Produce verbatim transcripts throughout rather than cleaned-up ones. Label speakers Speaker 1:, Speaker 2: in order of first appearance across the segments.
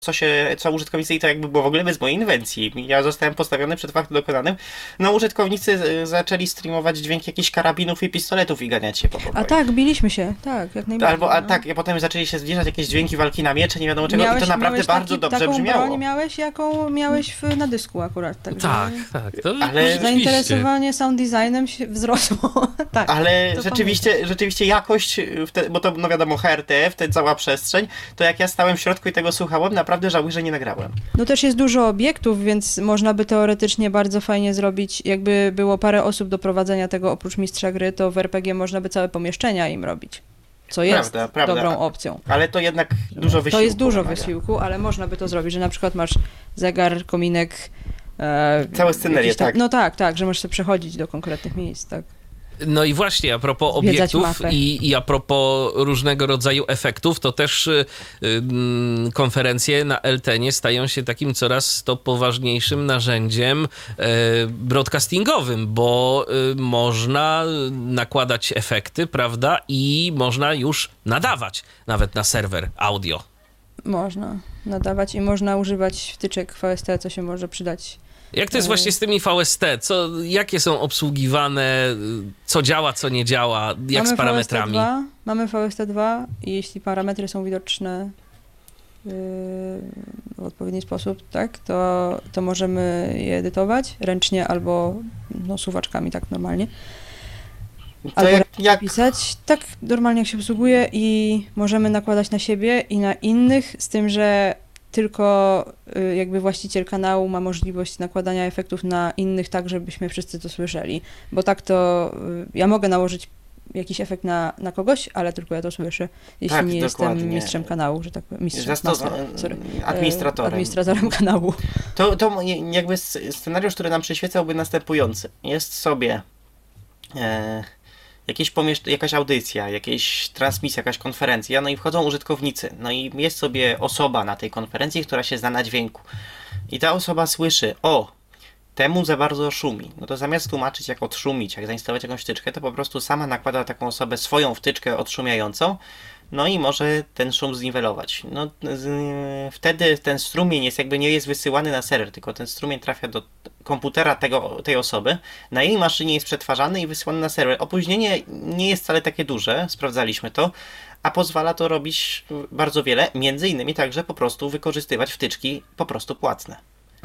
Speaker 1: co się, co użytkownicy, i to jakby było w ogóle bez mojej inwencji. Ja zostałem postawiony przed faktem dokonanym. No użytkownicy y, zaczęli streamować dźwięk jakichś karabinów i pistoletów i ganiać się po pokoju.
Speaker 2: A tak, biliśmy się, tak, jak najbardziej.
Speaker 1: Albo, a
Speaker 2: no.
Speaker 1: tak, a potem zaczęli się zbliżać jakieś dźwięki walki na miecze, nie wiadomo czego,
Speaker 2: Miałeś,
Speaker 1: i to naprawdę
Speaker 2: miałeś
Speaker 1: bardzo
Speaker 2: taki,
Speaker 1: dobrze
Speaker 2: taką
Speaker 1: brzmiało.
Speaker 2: broń miałeś, jaką miałeś w, na dysku akurat. Także
Speaker 3: Tak, tak. To
Speaker 1: Ale-
Speaker 3: rzeczywiście.
Speaker 2: zainteresowanie sound designem się wzrosło. tak.
Speaker 1: Ale
Speaker 2: to
Speaker 1: rzeczywiście, rzeczywiście jakość, wte, bo to no wiadomo H R T F, ta cała przestrzeń, to jak ja stałem w środku i tego słuchałem, naprawdę żałuję, że nie nagrałem.
Speaker 2: No też jest dużo obiektów, więc można by teoretycznie bardzo fajnie zrobić, jakby było parę osób do prowadzenia tego oprócz mistrza gry, to w R P G można by całe pomieszczenia im robić, co jest
Speaker 1: Prawda, prawda.
Speaker 2: dobrą opcją.
Speaker 1: Ale to jednak dużo wysiłku
Speaker 2: To jest dużo
Speaker 1: wymaga.
Speaker 2: wysiłku, ale można by to zrobić, że na przykład masz zegar, kominek, e,
Speaker 1: Całe scenerię,
Speaker 2: jakieś tam-
Speaker 1: tak.
Speaker 2: No tak, tak, że możesz sobie przechodzić do konkretnych miejsc, tak.
Speaker 3: No i właśnie, a propos
Speaker 2: Zwiedzać
Speaker 3: obiektów
Speaker 2: mapę.
Speaker 3: i, i a propos różnego rodzaju efektów, to też y, y, konferencje na Eltenie stają się takim coraz to poważniejszym narzędziem y, broadcastingowym, bo y, można nakładać efekty, prawda, i można już nadawać nawet na serwer audio.
Speaker 2: Można nadawać i można używać wtyczek V S T, co się może przydać.
Speaker 3: Jak to jest właśnie z tymi V S T? Co, jakie są obsługiwane? Co działa, co nie działa? Jak z parametrami?
Speaker 2: V S T dwa, mamy V S T dwa i jeśli parametry są widoczne yy, w odpowiedni sposób, tak, to, to możemy je edytować ręcznie albo no, suwaczkami, tak normalnie.
Speaker 1: To
Speaker 2: Albo
Speaker 1: jak, jak
Speaker 2: pisać tak normalnie jak się obsługuje i możemy nakładać na siebie i na innych, z tym, że tylko y, jakby właściciel kanału ma możliwość nakładania efektów na innych tak, żebyśmy wszyscy to słyszeli. Bo tak to y, ja mogę nałożyć jakiś efekt na, na kogoś, ale tylko ja to słyszę, jeśli
Speaker 1: Tak,
Speaker 2: nie
Speaker 1: dokładnie.
Speaker 2: jestem mistrzem kanału, że tak powiem, mistrzem,
Speaker 1: Zasto-
Speaker 2: master, sorry,
Speaker 1: administratorem.
Speaker 2: e, administratorem kanału.
Speaker 1: To, to nie- jakby s- scenariusz, który nam przyświecałby następujący. Jest sobie e, jakieś pomiesz- jakaś audycja, jakaś transmisja, jakaś konferencja, no i wchodzą użytkownicy. No i jest sobie osoba na tej konferencji, która się zna na dźwięku. I ta osoba słyszy, o, temu za bardzo szumi. No to zamiast tłumaczyć, jak odszumić, jak zainstalować jakąś wtyczkę, to po prostu sama nakłada taką osobę swoją wtyczkę odszumiającą, no i może ten szum zniwelować. No, z, wtedy ten strumień jest jakby nie jest wysyłany na serwer, tylko ten strumień trafia do komputera tego, tej osoby, na jej maszynie jest przetwarzany i wysyłany na serwer. Opóźnienie nie jest wcale takie duże, sprawdzaliśmy to, a pozwala to robić bardzo wiele, między innymi także po prostu wykorzystywać wtyczki po prostu płatne.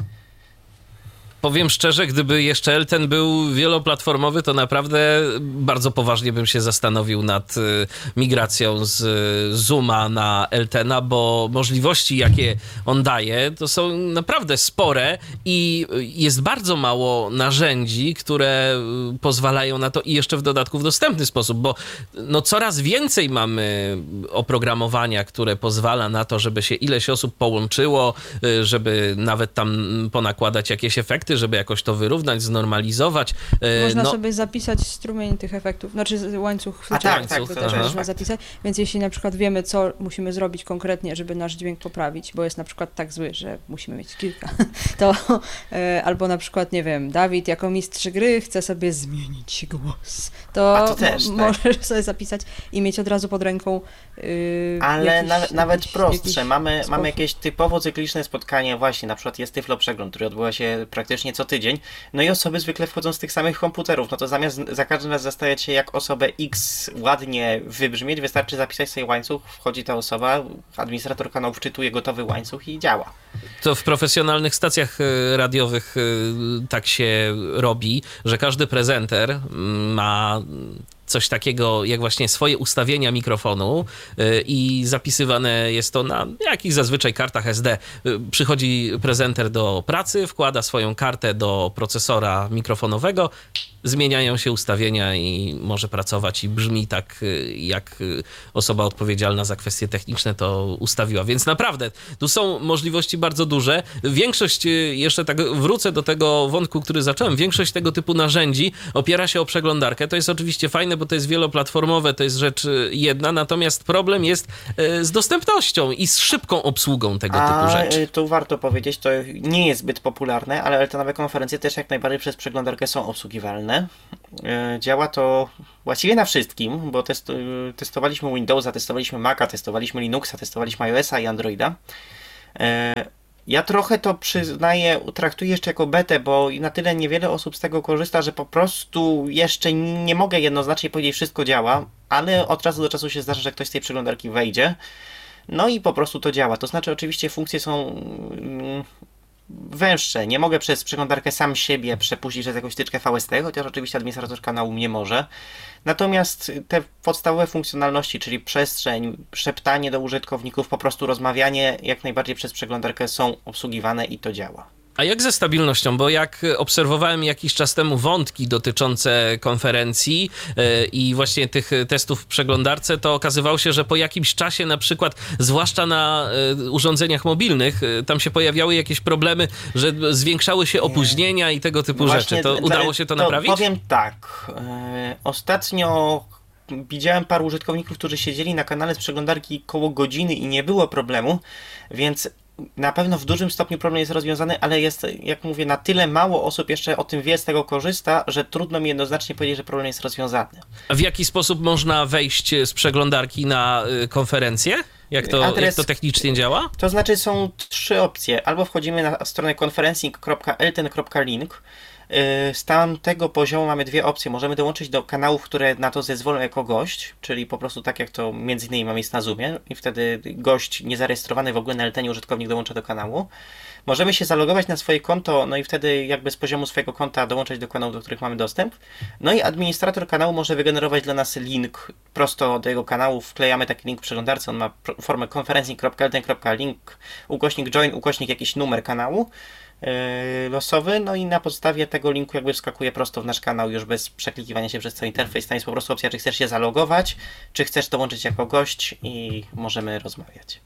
Speaker 3: Powiem szczerze, gdyby jeszcze Elten był wieloplatformowy, to naprawdę bardzo poważnie bym się zastanowił nad y, migracją z y, Zooma na Eltena, bo możliwości, jakie on daje, to są naprawdę spore i jest bardzo mało narzędzi, które y, pozwalają na to i jeszcze w dodatku w dostępny sposób, bo no, coraz więcej mamy oprogramowania, które pozwala na to, żeby się ileś osób połączyło, y, żeby nawet tam ponakładać jakieś efekty, żeby jakoś to wyrównać, znormalizować.
Speaker 2: Można
Speaker 3: no,
Speaker 2: sobie zapisać strumień tych efektów, znaczy z- łańcuch
Speaker 1: A
Speaker 2: wtyczek,
Speaker 1: tak, tak,
Speaker 2: to
Speaker 1: to
Speaker 2: też
Speaker 3: aha.
Speaker 2: można zapisać, więc jeśli na przykład wiemy, co musimy zrobić konkretnie, żeby nasz dźwięk poprawić, bo jest na przykład tak zły, że musimy mieć kilka, to e, albo na przykład, nie wiem, Dawid jako mistrz gry chce sobie zmienić głos, to,
Speaker 1: A to też,
Speaker 2: mo-
Speaker 1: tak.
Speaker 2: możesz sobie zapisać i mieć od razu pod ręką yy,
Speaker 1: Ale
Speaker 2: jakiś,
Speaker 1: nawet, nawet
Speaker 2: jakiś,
Speaker 1: prostsze.
Speaker 2: jakiś
Speaker 1: Mamy,
Speaker 2: sposób.
Speaker 1: mamy jakieś typowo cykliczne spotkanie, właśnie na przykład jest Tyflo Przegląd, który odbywa się praktycznie co tydzień, no i osoby zwykle wchodzą z tych samych komputerów, no to zamiast za każdym razem zastanawiać się, jak osobę X ładnie wybrzmieć, wystarczy zapisać sobie łańcuch, wchodzi ta osoba, administrator kanału wczytuje gotowy łańcuch i działa.
Speaker 3: to w profesjonalnych stacjach y, radiowych y, tak się robi, że każdy prezenter mm, ma coś takiego jak właśnie swoje ustawienia mikrofonu y, i zapisywane jest to na jakich zazwyczaj kartach S D. Y, Przychodzi prezenter do pracy, wkłada swoją kartę do procesora mikrofonowego, zmieniają się ustawienia i może pracować i brzmi tak, y, jak y, osoba odpowiedzialna za kwestie techniczne to ustawiła. Więc naprawdę, tu są możliwości bardzo duże. Większość, y, jeszcze tak wrócę do tego wątku, który zacząłem, większość tego typu narzędzi opiera się o przeglądarkę. To jest oczywiście fajne, bo to jest wieloplatformowe, to jest rzecz y, jedna, natomiast problem jest y, z dostępnością i z szybką obsługą tego typu
Speaker 1: A
Speaker 3: rzeczy.
Speaker 1: y, tu warto powiedzieć, to nie jest zbyt popularne, ale eltenowe konferencje też jak najbardziej przez przeglądarkę są obsługiwalne. Y, Działa to właściwie na wszystkim, bo test, y, testowaliśmy Windowsa, testowaliśmy Maca, testowaliśmy Linuxa, testowaliśmy iOS-a i Androida. Ja trochę to przyznaję, traktuję jeszcze jako betę, bo na tyle niewiele osób z tego korzysta, że po prostu jeszcze nie mogę jednoznacznie powiedzieć, wszystko działa, ale od czasu do czasu się zdarza, że ktoś z tej przeglądarki wejdzie, no i po prostu to działa. To znaczy oczywiście funkcje są mm, węższe. Nie mogę przez przeglądarkę sam siebie przepuścić przez jakąś wtyczkę V S T, chociaż oczywiście administrator kanału nie może. Natomiast te podstawowe funkcjonalności, czyli przestrzeń, szeptanie do użytkowników, po prostu rozmawianie jak najbardziej przez przeglądarkę są obsługiwane i to działa.
Speaker 3: A jak ze stabilnością? Bo jak obserwowałem jakiś czas temu wątki dotyczące konferencji yy, i właśnie tych testów w przeglądarce, to okazywało się, że po jakimś czasie, na przykład, zwłaszcza na yy, urządzeniach mobilnych, yy, tam się pojawiały jakieś problemy, że zwiększały się opóźnienia i tego typu
Speaker 1: Właśnie
Speaker 3: rzeczy. To
Speaker 1: dla-
Speaker 3: udało się to,
Speaker 1: to
Speaker 3: naprawić?
Speaker 1: Powiem tak. e, Ostatnio widziałem paru użytkowników, którzy siedzieli na kanale z przeglądarki koło godziny i nie było problemu, więc na pewno w dużym stopniu problem jest rozwiązany, ale jest, jak mówię, na tyle mało osób jeszcze o tym wie, z tego korzysta, że trudno mi jednoznacznie powiedzieć, że problem jest rozwiązany.
Speaker 3: A w jaki sposób można wejść z przeglądarki na yy, konferencję? Jak to,
Speaker 1: Adres-
Speaker 3: jak to technicznie działa?
Speaker 1: To znaczy są trzy opcje. Albo wchodzimy na stronę conferencing kropka elten kropka link. Yy, Z tamtego poziomu mamy dwie opcje. Możemy dołączyć do kanałów, które na to zezwolą jako gość, czyli po prostu tak jak to między innymi ma miejsce na Zoomie i wtedy gość niezarejestrowany w ogóle na Eltenie użytkownik dołącza do kanału. Możemy się zalogować na swoje konto, no i wtedy jakby z poziomu swojego konta dołączać do kanałów, do których mamy dostęp. No i administrator kanału może wygenerować dla nas link prosto do jego kanału. Wklejamy taki link w przeglądarce, on ma formę conferencing kropka elten kropka link, ukośnik join, ukośnik jakiś numer kanału yy, losowy, no i na podstawie tego linku jakby wskakuje prosto w nasz kanał już bez przeklikiwania się przez cały interfejs. Tam jest po prostu opcja, czy chcesz się zalogować, czy chcesz dołączyć jako gość i możemy rozmawiać.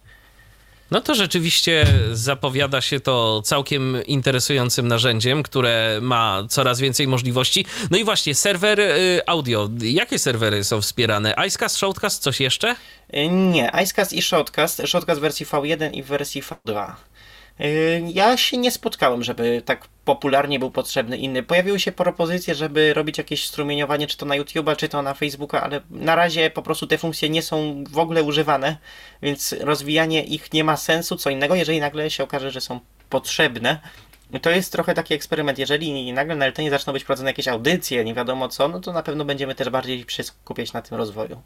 Speaker 3: No to rzeczywiście zapowiada się to całkiem interesującym narzędziem, które ma coraz więcej możliwości. No i właśnie, serwer y, audio. Jakie serwery są wspierane? Icecast, Shoutcast, coś jeszcze?
Speaker 1: Yy, Nie, Icecast i Shotcast, Shotcast w wersji V jeden i w wersji V dwa. Yy, Ja się nie spotkałem, żeby tak popularnie był potrzebny inny. Pojawiły się propozycje, żeby robić jakieś strumieniowanie, czy to na YouTube'a, czy to na Facebooka, ale na razie po prostu te funkcje nie są w ogóle używane, więc rozwijanie ich nie ma sensu. Co innego, jeżeli nagle się okaże, że są potrzebne. To jest trochę taki eksperyment. Jeżeli nagle na Eltenie zaczną być prowadzone jakieś audycje, nie wiadomo co, no to na pewno będziemy też bardziej się skupiać na tym rozwoju.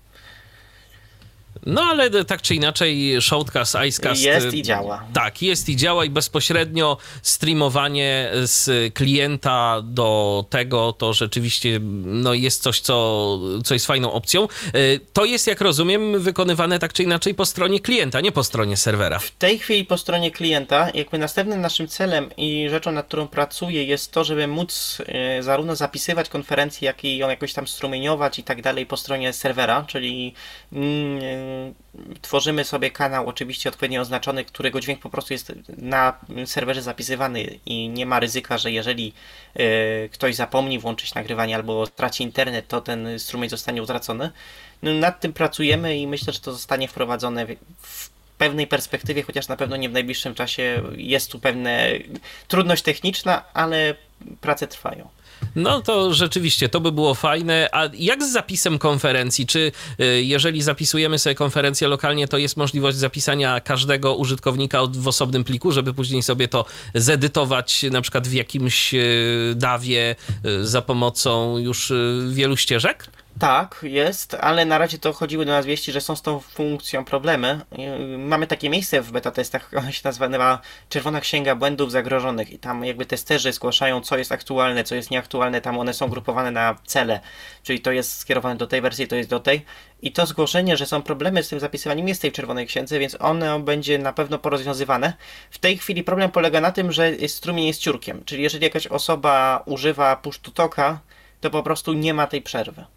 Speaker 3: No ale tak czy inaczej Shoutcast, Icecast...
Speaker 1: Jest i działa.
Speaker 3: Tak, jest i działa i bezpośrednio streamowanie z klienta do tego to rzeczywiście no, jest coś, co, co jest fajną opcją. To jest, jak rozumiem, wykonywane tak czy inaczej po stronie klienta, nie po stronie serwera.
Speaker 1: W tej chwili po stronie klienta, jakby następnym naszym celem i rzeczą, nad którą pracuję, jest to, żeby móc e, zarówno zapisywać konferencje, jak i ją jakoś tam strumieniować i tak dalej po stronie serwera, czyli mm, e, tworzymy sobie kanał oczywiście odpowiednio oznaczony, którego dźwięk po prostu jest na serwerze zapisywany i nie ma ryzyka, że jeżeli e, ktoś zapomni włączyć nagrywanie albo straci internet, to ten strumień zostanie utracony. No, nad tym pracujemy i myślę, że to zostanie wprowadzone w, w pewnej perspektywie, chociaż na pewno nie w najbliższym czasie. Jest tu pewna trudność techniczna, ale prace trwają.
Speaker 3: No to rzeczywiście, to by było fajne. A jak z zapisem konferencji? Czy y, jeżeli zapisujemy sobie konferencję lokalnie, to jest możliwość zapisania każdego użytkownika od- w osobnym pliku, żeby później sobie to zedytować na przykład w jakimś y, dawie y, za pomocą już y, wielu ścieżek?
Speaker 1: Tak, jest, ale na razie to chodziły do nas wieści, że są z tą funkcją problemy. Yy, Mamy takie miejsce w beta testach, ono się nazywa Czerwona Księga Błędów Zagrożonych i tam jakby testerzy zgłaszają, co jest aktualne, co jest nieaktualne, tam one są grupowane na cele, czyli to jest skierowane do tej wersji, to jest do tej. I to zgłoszenie, że są problemy z tym zapisywaniem jest w tej Czerwonej Księdze, więc ono będzie na pewno porozwiązywane. W tej chwili problem polega na tym, że strumień jest ciurkiem, czyli jeżeli jakaś osoba używa push to talka, to po prostu nie ma tej przerwy.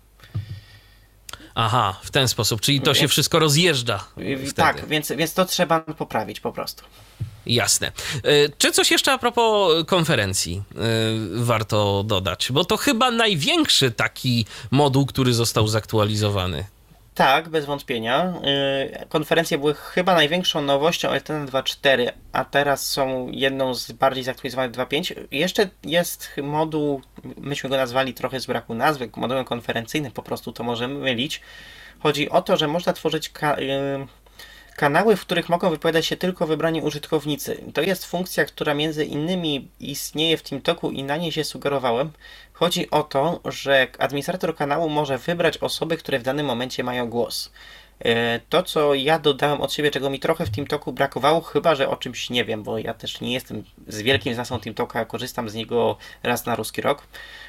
Speaker 3: Aha, w ten sposób, czyli to się
Speaker 1: Więc-
Speaker 3: wszystko rozjeżdża wtedy.
Speaker 1: Tak, więc, więc to trzeba poprawić po prostu.
Speaker 3: Jasne. Y, Czy coś jeszcze a propos konferencji y, warto dodać? Bo to chyba największy taki moduł, który został zaktualizowany.
Speaker 1: Tak, bez wątpienia. Yy, Konferencje były chyba największą nowością Eltena dwa cztery, a teraz są jedną z bardziej zaktualizowanych dwa pięć. Jeszcze jest moduł, myśmy go nazwali trochę z braku nazwy, modułem konferencyjnym, po prostu to możemy mylić. Chodzi o to, że można tworzyć ka- yy, kanały, w których mogą wypowiadać się tylko wybrani użytkownicy. To jest funkcja, która między innymi istnieje w TeamTalku i na niej się sugerowałem. Chodzi o to, że administrator kanału może wybrać osoby, które w danym momencie mają głos. To, co ja dodałem od siebie, czego mi trochę w TeamTalku brakowało, chyba że o czymś nie wiem, bo ja też nie jestem z wielkim znawcą TeamTalka, korzystam z niego raz na ruski rok.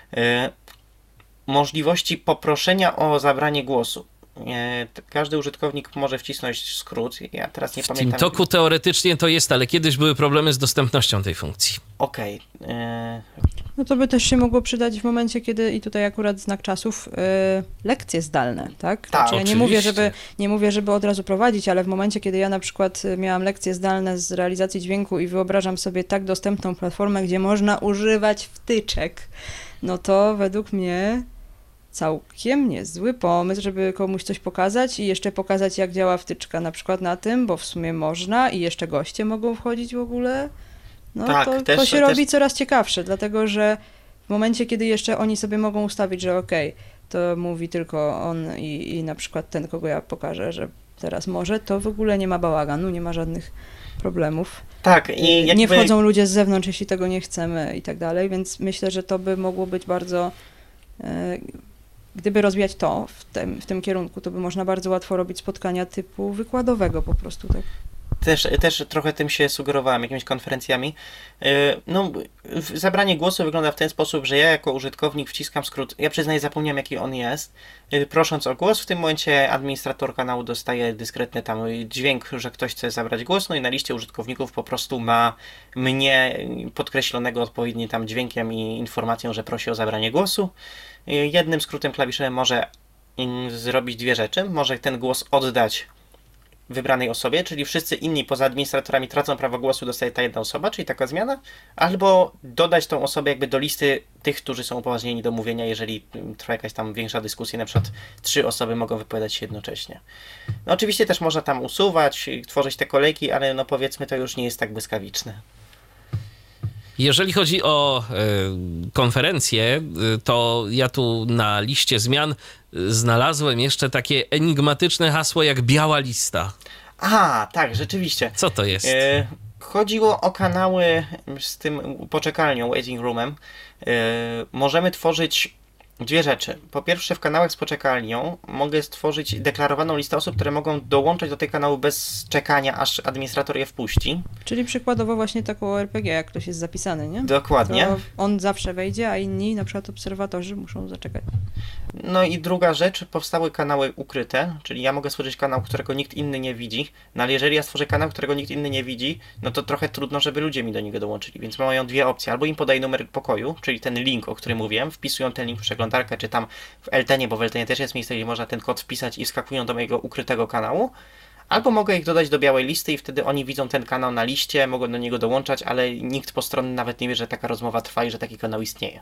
Speaker 1: Możliwości poproszenia o zabranie głosu. Każdy użytkownik może wcisnąć skrót. Ja teraz nie
Speaker 3: w
Speaker 1: pamiętam.
Speaker 3: W TeamTalku teoretycznie to jest, ale kiedyś były problemy z dostępnością tej funkcji.
Speaker 1: Okej. Okay.
Speaker 2: No to by też się mogło przydać w momencie, kiedy, i tutaj akurat znak czasów, yy, lekcje zdalne, tak?
Speaker 1: Tak,
Speaker 2: Znaczy, ja nie mówię, żeby, nie mówię, żeby od razu prowadzić, ale w momencie, kiedy ja na przykład miałam lekcje zdalne z realizacji dźwięku i wyobrażam sobie tak dostępną platformę, gdzie można używać wtyczek, no to według mnie całkiem niezły pomysł, żeby komuś coś pokazać i jeszcze pokazać, jak działa wtyczka na przykład na tym, bo w sumie można i jeszcze goście mogą wchodzić w ogóle. No
Speaker 1: tak,
Speaker 2: to,
Speaker 1: też,
Speaker 2: to się
Speaker 1: też...
Speaker 2: robi coraz ciekawsze, dlatego że w momencie, kiedy jeszcze oni sobie mogą ustawić, że okej, okay, to mówi tylko on i, i na przykład ten, kogo ja pokażę, że teraz może, to w ogóle nie ma bałaganu, nie ma żadnych problemów.
Speaker 1: Tak, i jakby...
Speaker 2: Nie wchodzą ludzie z zewnątrz, jeśli tego nie chcemy i tak dalej, więc myślę, że to by mogło być bardzo... E, Gdyby rozwijać to w tym, w tym kierunku, to by można bardzo łatwo robić spotkania typu wykładowego po prostu, tak?
Speaker 1: Też, też trochę tym się sugerowałem, jakimiś konferencjami. No, zabranie głosu wygląda w ten sposób, że ja jako użytkownik wciskam skrót, ja przyznaję, zapomniałem jaki on jest, prosząc o głos. W tym momencie administrator kanału dostaje dyskretny tam dźwięk, że ktoś chce zabrać głos, no i na liście użytkowników po prostu ma mnie podkreślonego odpowiednim tam dźwiękiem i informacją, że prosi o zabranie głosu. Jednym skrótem klawiszowym może zrobić dwie rzeczy. Może ten głos oddać wybranej osobie, czyli wszyscy inni poza administratorami tracą prawo głosu, dostaje ta jedna osoba, czyli taka zmiana, albo dodać tą osobę jakby do listy tych, którzy są upoważnieni do mówienia, jeżeli trwa jakaś tam większa dyskusja, na przykład trzy osoby mogą wypowiadać się jednocześnie. No oczywiście też można tam usuwać, tworzyć te kolejki, ale no powiedzmy to już nie jest tak błyskawiczne.
Speaker 3: Jeżeli chodzi o y, konferencję, y, to ja tu na liście zmian y, znalazłem jeszcze takie enigmatyczne hasło jak biała lista.
Speaker 1: A, tak, rzeczywiście.
Speaker 3: Co to jest?
Speaker 1: E, chodziło o kanały z tym poczekalnią, waiting roomem. E, możemy tworzyć dwie rzeczy. Po pierwsze, w kanałach z poczekalnią mogę stworzyć deklarowaną listę osób, które mogą dołączyć do tego kanału bez czekania, aż administrator je wpuści.
Speaker 2: Czyli przykładowo właśnie taką R P G, jak ktoś jest zapisany, nie?
Speaker 1: Dokładnie.
Speaker 2: To on zawsze wejdzie, a inni, na przykład obserwatorzy, muszą zaczekać.
Speaker 1: No i druga rzecz, powstały kanały ukryte, czyli ja mogę stworzyć kanał, którego nikt inny nie widzi, no ale jeżeli ja stworzę kanał, którego nikt inny nie widzi, no to trochę trudno, żeby ludzie mi do niego dołączyli, więc mają dwie opcje. Albo im podaję numer pokoju, czyli ten link, o którym mówiłem, wpisują ten link w przeglądarkę, czy tam w Eltenie, bo w Eltenie też jest miejsce, gdzie można ten kod wpisać i wskakują do mojego ukrytego kanału. Albo mogę ich dodać do białej listy i wtedy oni widzą ten kanał na liście, mogą do niego dołączać, ale nikt postronny nawet nie wie, że taka rozmowa trwa i że taki kanał istnieje.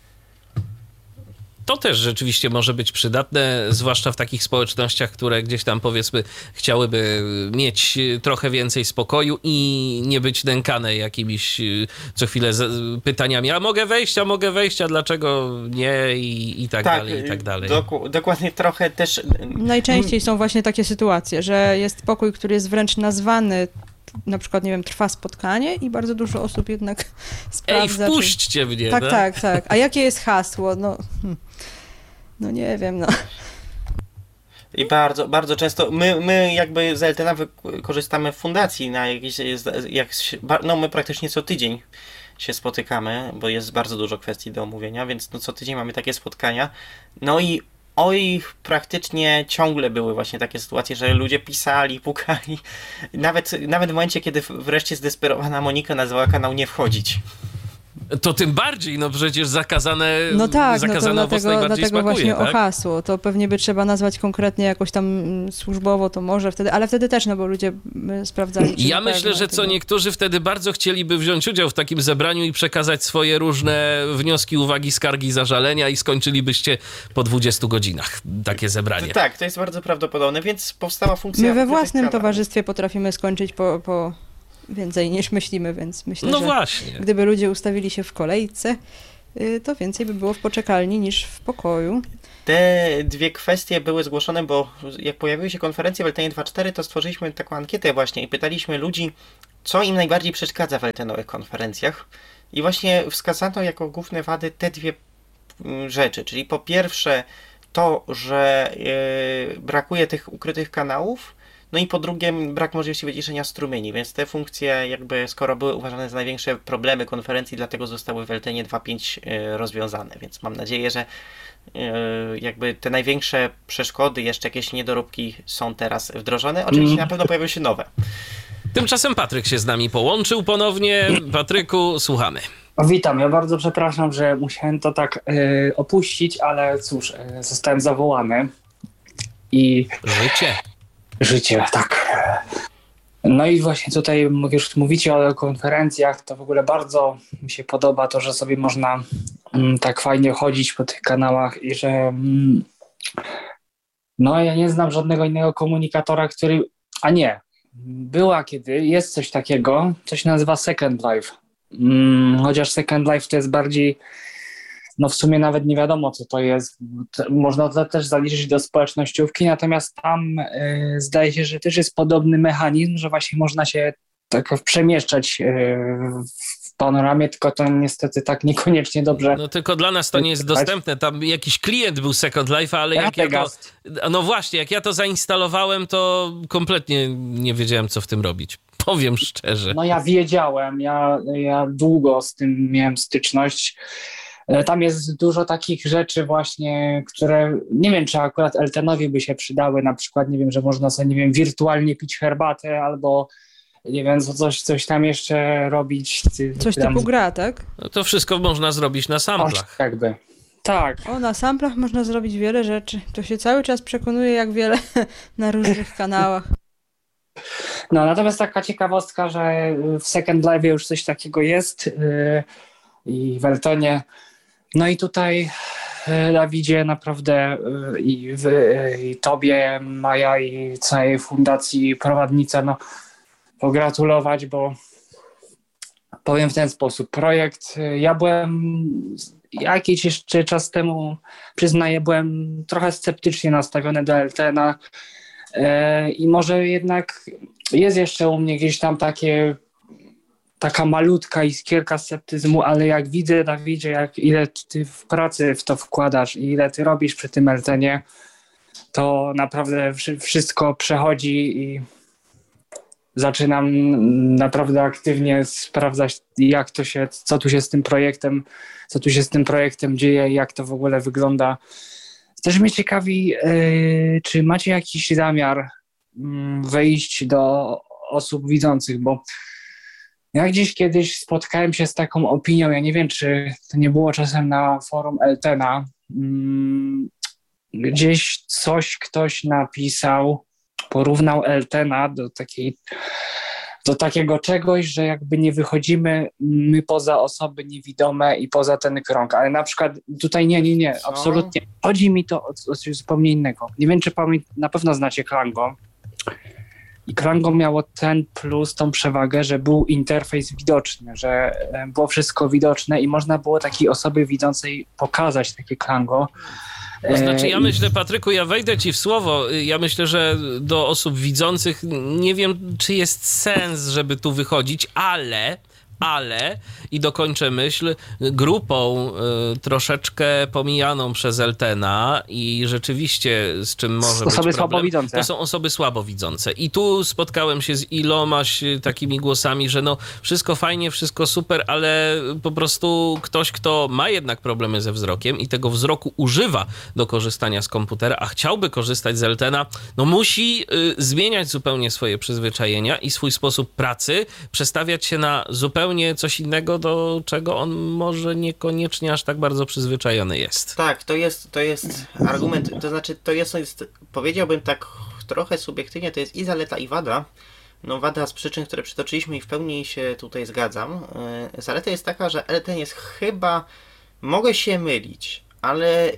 Speaker 3: To też rzeczywiście może być przydatne, zwłaszcza w takich społecznościach, które gdzieś tam powiedzmy chciałyby mieć trochę więcej spokoju i nie być nękane jakimiś co chwilę pytaniami, a mogę wejść, a mogę wejść, a dlaczego nie i, i tak, tak dalej, i tak dalej.
Speaker 1: Doku- dokładnie trochę też...
Speaker 2: Najczęściej są właśnie takie sytuacje, że jest pokój, który jest wręcz nazwany, na przykład, nie wiem, trwa spotkanie i bardzo dużo osób jednak sprawdza.
Speaker 3: Ej, wpuśćcie
Speaker 2: czy...
Speaker 3: mnie,
Speaker 2: Tak,
Speaker 3: no?
Speaker 2: tak, tak. A jakie jest hasło? No, hmm. no nie wiem, no.
Speaker 1: I bardzo, bardzo często, my, my jakby z Eltena korzystamy w fundacji na jakieś, jak, no my praktycznie co tydzień się spotykamy, bo jest bardzo dużo kwestii do omówienia, więc no co tydzień mamy takie spotkania. No i oj, praktycznie ciągle były właśnie takie sytuacje, że ludzie pisali, pukali. Nawet, nawet w momencie, kiedy wreszcie zdesperowana Monika nazwała kanał nie wchodzić.
Speaker 3: To tym bardziej, no przecież zakazane,
Speaker 2: no tak,
Speaker 3: zakazane
Speaker 2: no to
Speaker 3: owoc
Speaker 2: dlatego,
Speaker 3: najbardziej
Speaker 2: dlatego
Speaker 3: smakuje,
Speaker 2: właśnie
Speaker 3: tak?
Speaker 2: o hasło. To pewnie by trzeba nazwać konkretnie jakoś tam służbowo, to może wtedy, ale wtedy też, no bo ludzie sprawdzali. Czy
Speaker 3: ja myślę, że co niektórzy wtedy bardzo chcieliby wziąć udział w takim zebraniu i przekazać swoje różne wnioski, uwagi, skargi, zażalenia i skończylibyście po dwudziestu godzinach takie zebranie.
Speaker 1: To tak, to jest bardzo prawdopodobne, więc powstała funkcja...
Speaker 2: My we własnym towarzystwie potrafimy skończyć po... po... więcej niż myślimy, więc myślę,
Speaker 3: no
Speaker 2: że
Speaker 3: właśnie.
Speaker 2: gdyby ludzie ustawili się w kolejce, to więcej by było w poczekalni niż w pokoju.
Speaker 1: Te dwie kwestie były zgłoszone, bo jak pojawiły się konferencje w L T E dwa kropka cztery, to stworzyliśmy taką ankietę właśnie i pytaliśmy ludzi, co im najbardziej przeszkadza w L T E nowych konferencjach. I właśnie wskazano jako główne wady te dwie rzeczy, czyli po pierwsze to, że yy, brakuje tych ukrytych kanałów, no i po drugie brak możliwości wyciszenia strumieni, więc te funkcje jakby skoro były uważane za największe problemy konferencji, dlatego zostały w L T E dwa kropka pięć yy, rozwiązane, więc mam nadzieję, że yy, jakby te największe przeszkody, jeszcze jakieś niedoróbki są teraz wdrożone. Oczywiście
Speaker 4: Mm.
Speaker 1: na pewno pojawią się nowe.
Speaker 3: Tymczasem Patryk się z nami połączył ponownie. Patryku, słuchamy.
Speaker 4: O, witam, ja bardzo przepraszam, że musiałem to tak y, opuścić, ale cóż, y, zostałem zawołany i
Speaker 3: Życie.
Speaker 4: życie, tak. No i właśnie tutaj już mówicie o konferencjach, to w ogóle bardzo mi się podoba to, że sobie można mm, tak fajnie chodzić po tych kanałach i że mm, no ja nie znam żadnego innego komunikatora, który, a nie, była kiedy, jest coś takiego, co się nazywa Second Life. Mm, chociaż Second Life to jest bardziej, no w sumie nawet nie wiadomo co to jest, T- można to też zaliczyć do społecznościówki, natomiast tam y, zdaje się, że też jest podobny mechanizm, że właśnie można się tak przemieszczać y, w panoramie, tylko to niestety tak niekoniecznie dobrze.
Speaker 3: No tylko dla nas to nie jest dostępne. Tam jakiś klient był Second Life, ale jak ja to... No właśnie, jak ja to zainstalowałem, to kompletnie nie wiedziałem, co w tym robić. Powiem szczerze.
Speaker 4: No ja wiedziałem, ja, ja długo z tym miałem styczność. E, Tam jest dużo takich rzeczy właśnie, które nie wiem, czy akurat L T E nowi by się przydały, na przykład, nie wiem, że można sobie, nie wiem, wirtualnie pić herbatę albo, nie wiem, co- coś, coś tam jeszcze robić. Ty-
Speaker 2: Coś
Speaker 4: tam-
Speaker 2: typu gra, tak?
Speaker 3: No to wszystko można zrobić na
Speaker 4: O,
Speaker 3: samplach.
Speaker 4: jakby. Tak.
Speaker 2: O, na samplach można zrobić wiele rzeczy. To się cały czas przekonuje, jak wiele na różnych kanałach.
Speaker 4: No, natomiast taka ciekawostka, że w Second Life już coś takiego jest yy, i w Eltonie. No i tutaj yy, Dawidzie naprawdę yy, i, w, yy, i tobie, Maja i całej fundacji Prowadnica, no pogratulować, bo powiem w ten sposób. Projekt, yy, ja byłem jakiś jeszcze czas temu, przyznaję, byłem trochę sceptycznie nastawiony do Eltena. E, I może jednak jest jeszcze u mnie gdzieś tam takie, taka malutka iskierka sceptyzmu, ale jak widzę, Dawidzie, jak ile ty w pracy w to wkładasz i ile ty robisz przy tym Eltenie, to naprawdę wszy- wszystko przechodzi i zaczynam naprawdę aktywnie sprawdzać, jak to się, co tu się z tym projektem, co tu się z tym projektem dzieje, jak to w ogóle wygląda. Też mnie ciekawi, yy, czy macie jakiś zamiar mm, wejść do osób widzących, bo ja gdzieś kiedyś spotkałem się z taką opinią, ja nie wiem, czy to nie było czasem na forum Eltena, mm, gdzieś coś ktoś napisał, porównał Eltena do takiej, do takiego czegoś, że jakby nie wychodzimy my poza osoby niewidome i poza ten krąg, ale na przykład tutaj nie, nie, nie,
Speaker 1: Co?
Speaker 4: absolutnie. Chodzi mi to o, o coś zupełnie innego. Nie wiem, czy pamię- na pewno znacie Klango. I Klango miało ten plus, tą przewagę, że był interfejs widoczny, że e, było wszystko widoczne i można było takiej osobie widzącej pokazać takie Klango.
Speaker 3: To znaczy, ja
Speaker 4: E,
Speaker 3: myślę, Patryku, ja wejdę ci w słowo. Ja myślę, że do osób widzących nie wiem, czy jest sens, żeby tu wychodzić, ale, ale, i dokończę myśl, grupą y, troszeczkę pomijaną przez Eltena i rzeczywiście z czym może być
Speaker 4: Osoby
Speaker 3: problem,
Speaker 4: słabowidzące.
Speaker 3: to są osoby słabowidzące. I tu spotkałem się z ilomaś takimi głosami, że no wszystko fajnie, wszystko super, ale po prostu ktoś, kto ma jednak problemy ze wzrokiem i tego wzroku używa do korzystania z komputera, a chciałby korzystać z Eltena, no musi y, zmieniać zupełnie swoje przyzwyczajenia i swój sposób pracy, przestawiać się na zupełnie coś innego, do czego on może niekoniecznie aż tak bardzo przyzwyczajony jest.
Speaker 1: Tak, to jest, to jest argument, to znaczy to jest, jest, powiedziałbym tak trochę subiektywnie, to jest i zaleta i wada. No wada z przyczyn, które przytoczyliśmy i w pełni się tutaj zgadzam. Yy, Zaleta jest taka, że L T E jest chyba, mogę się mylić, ale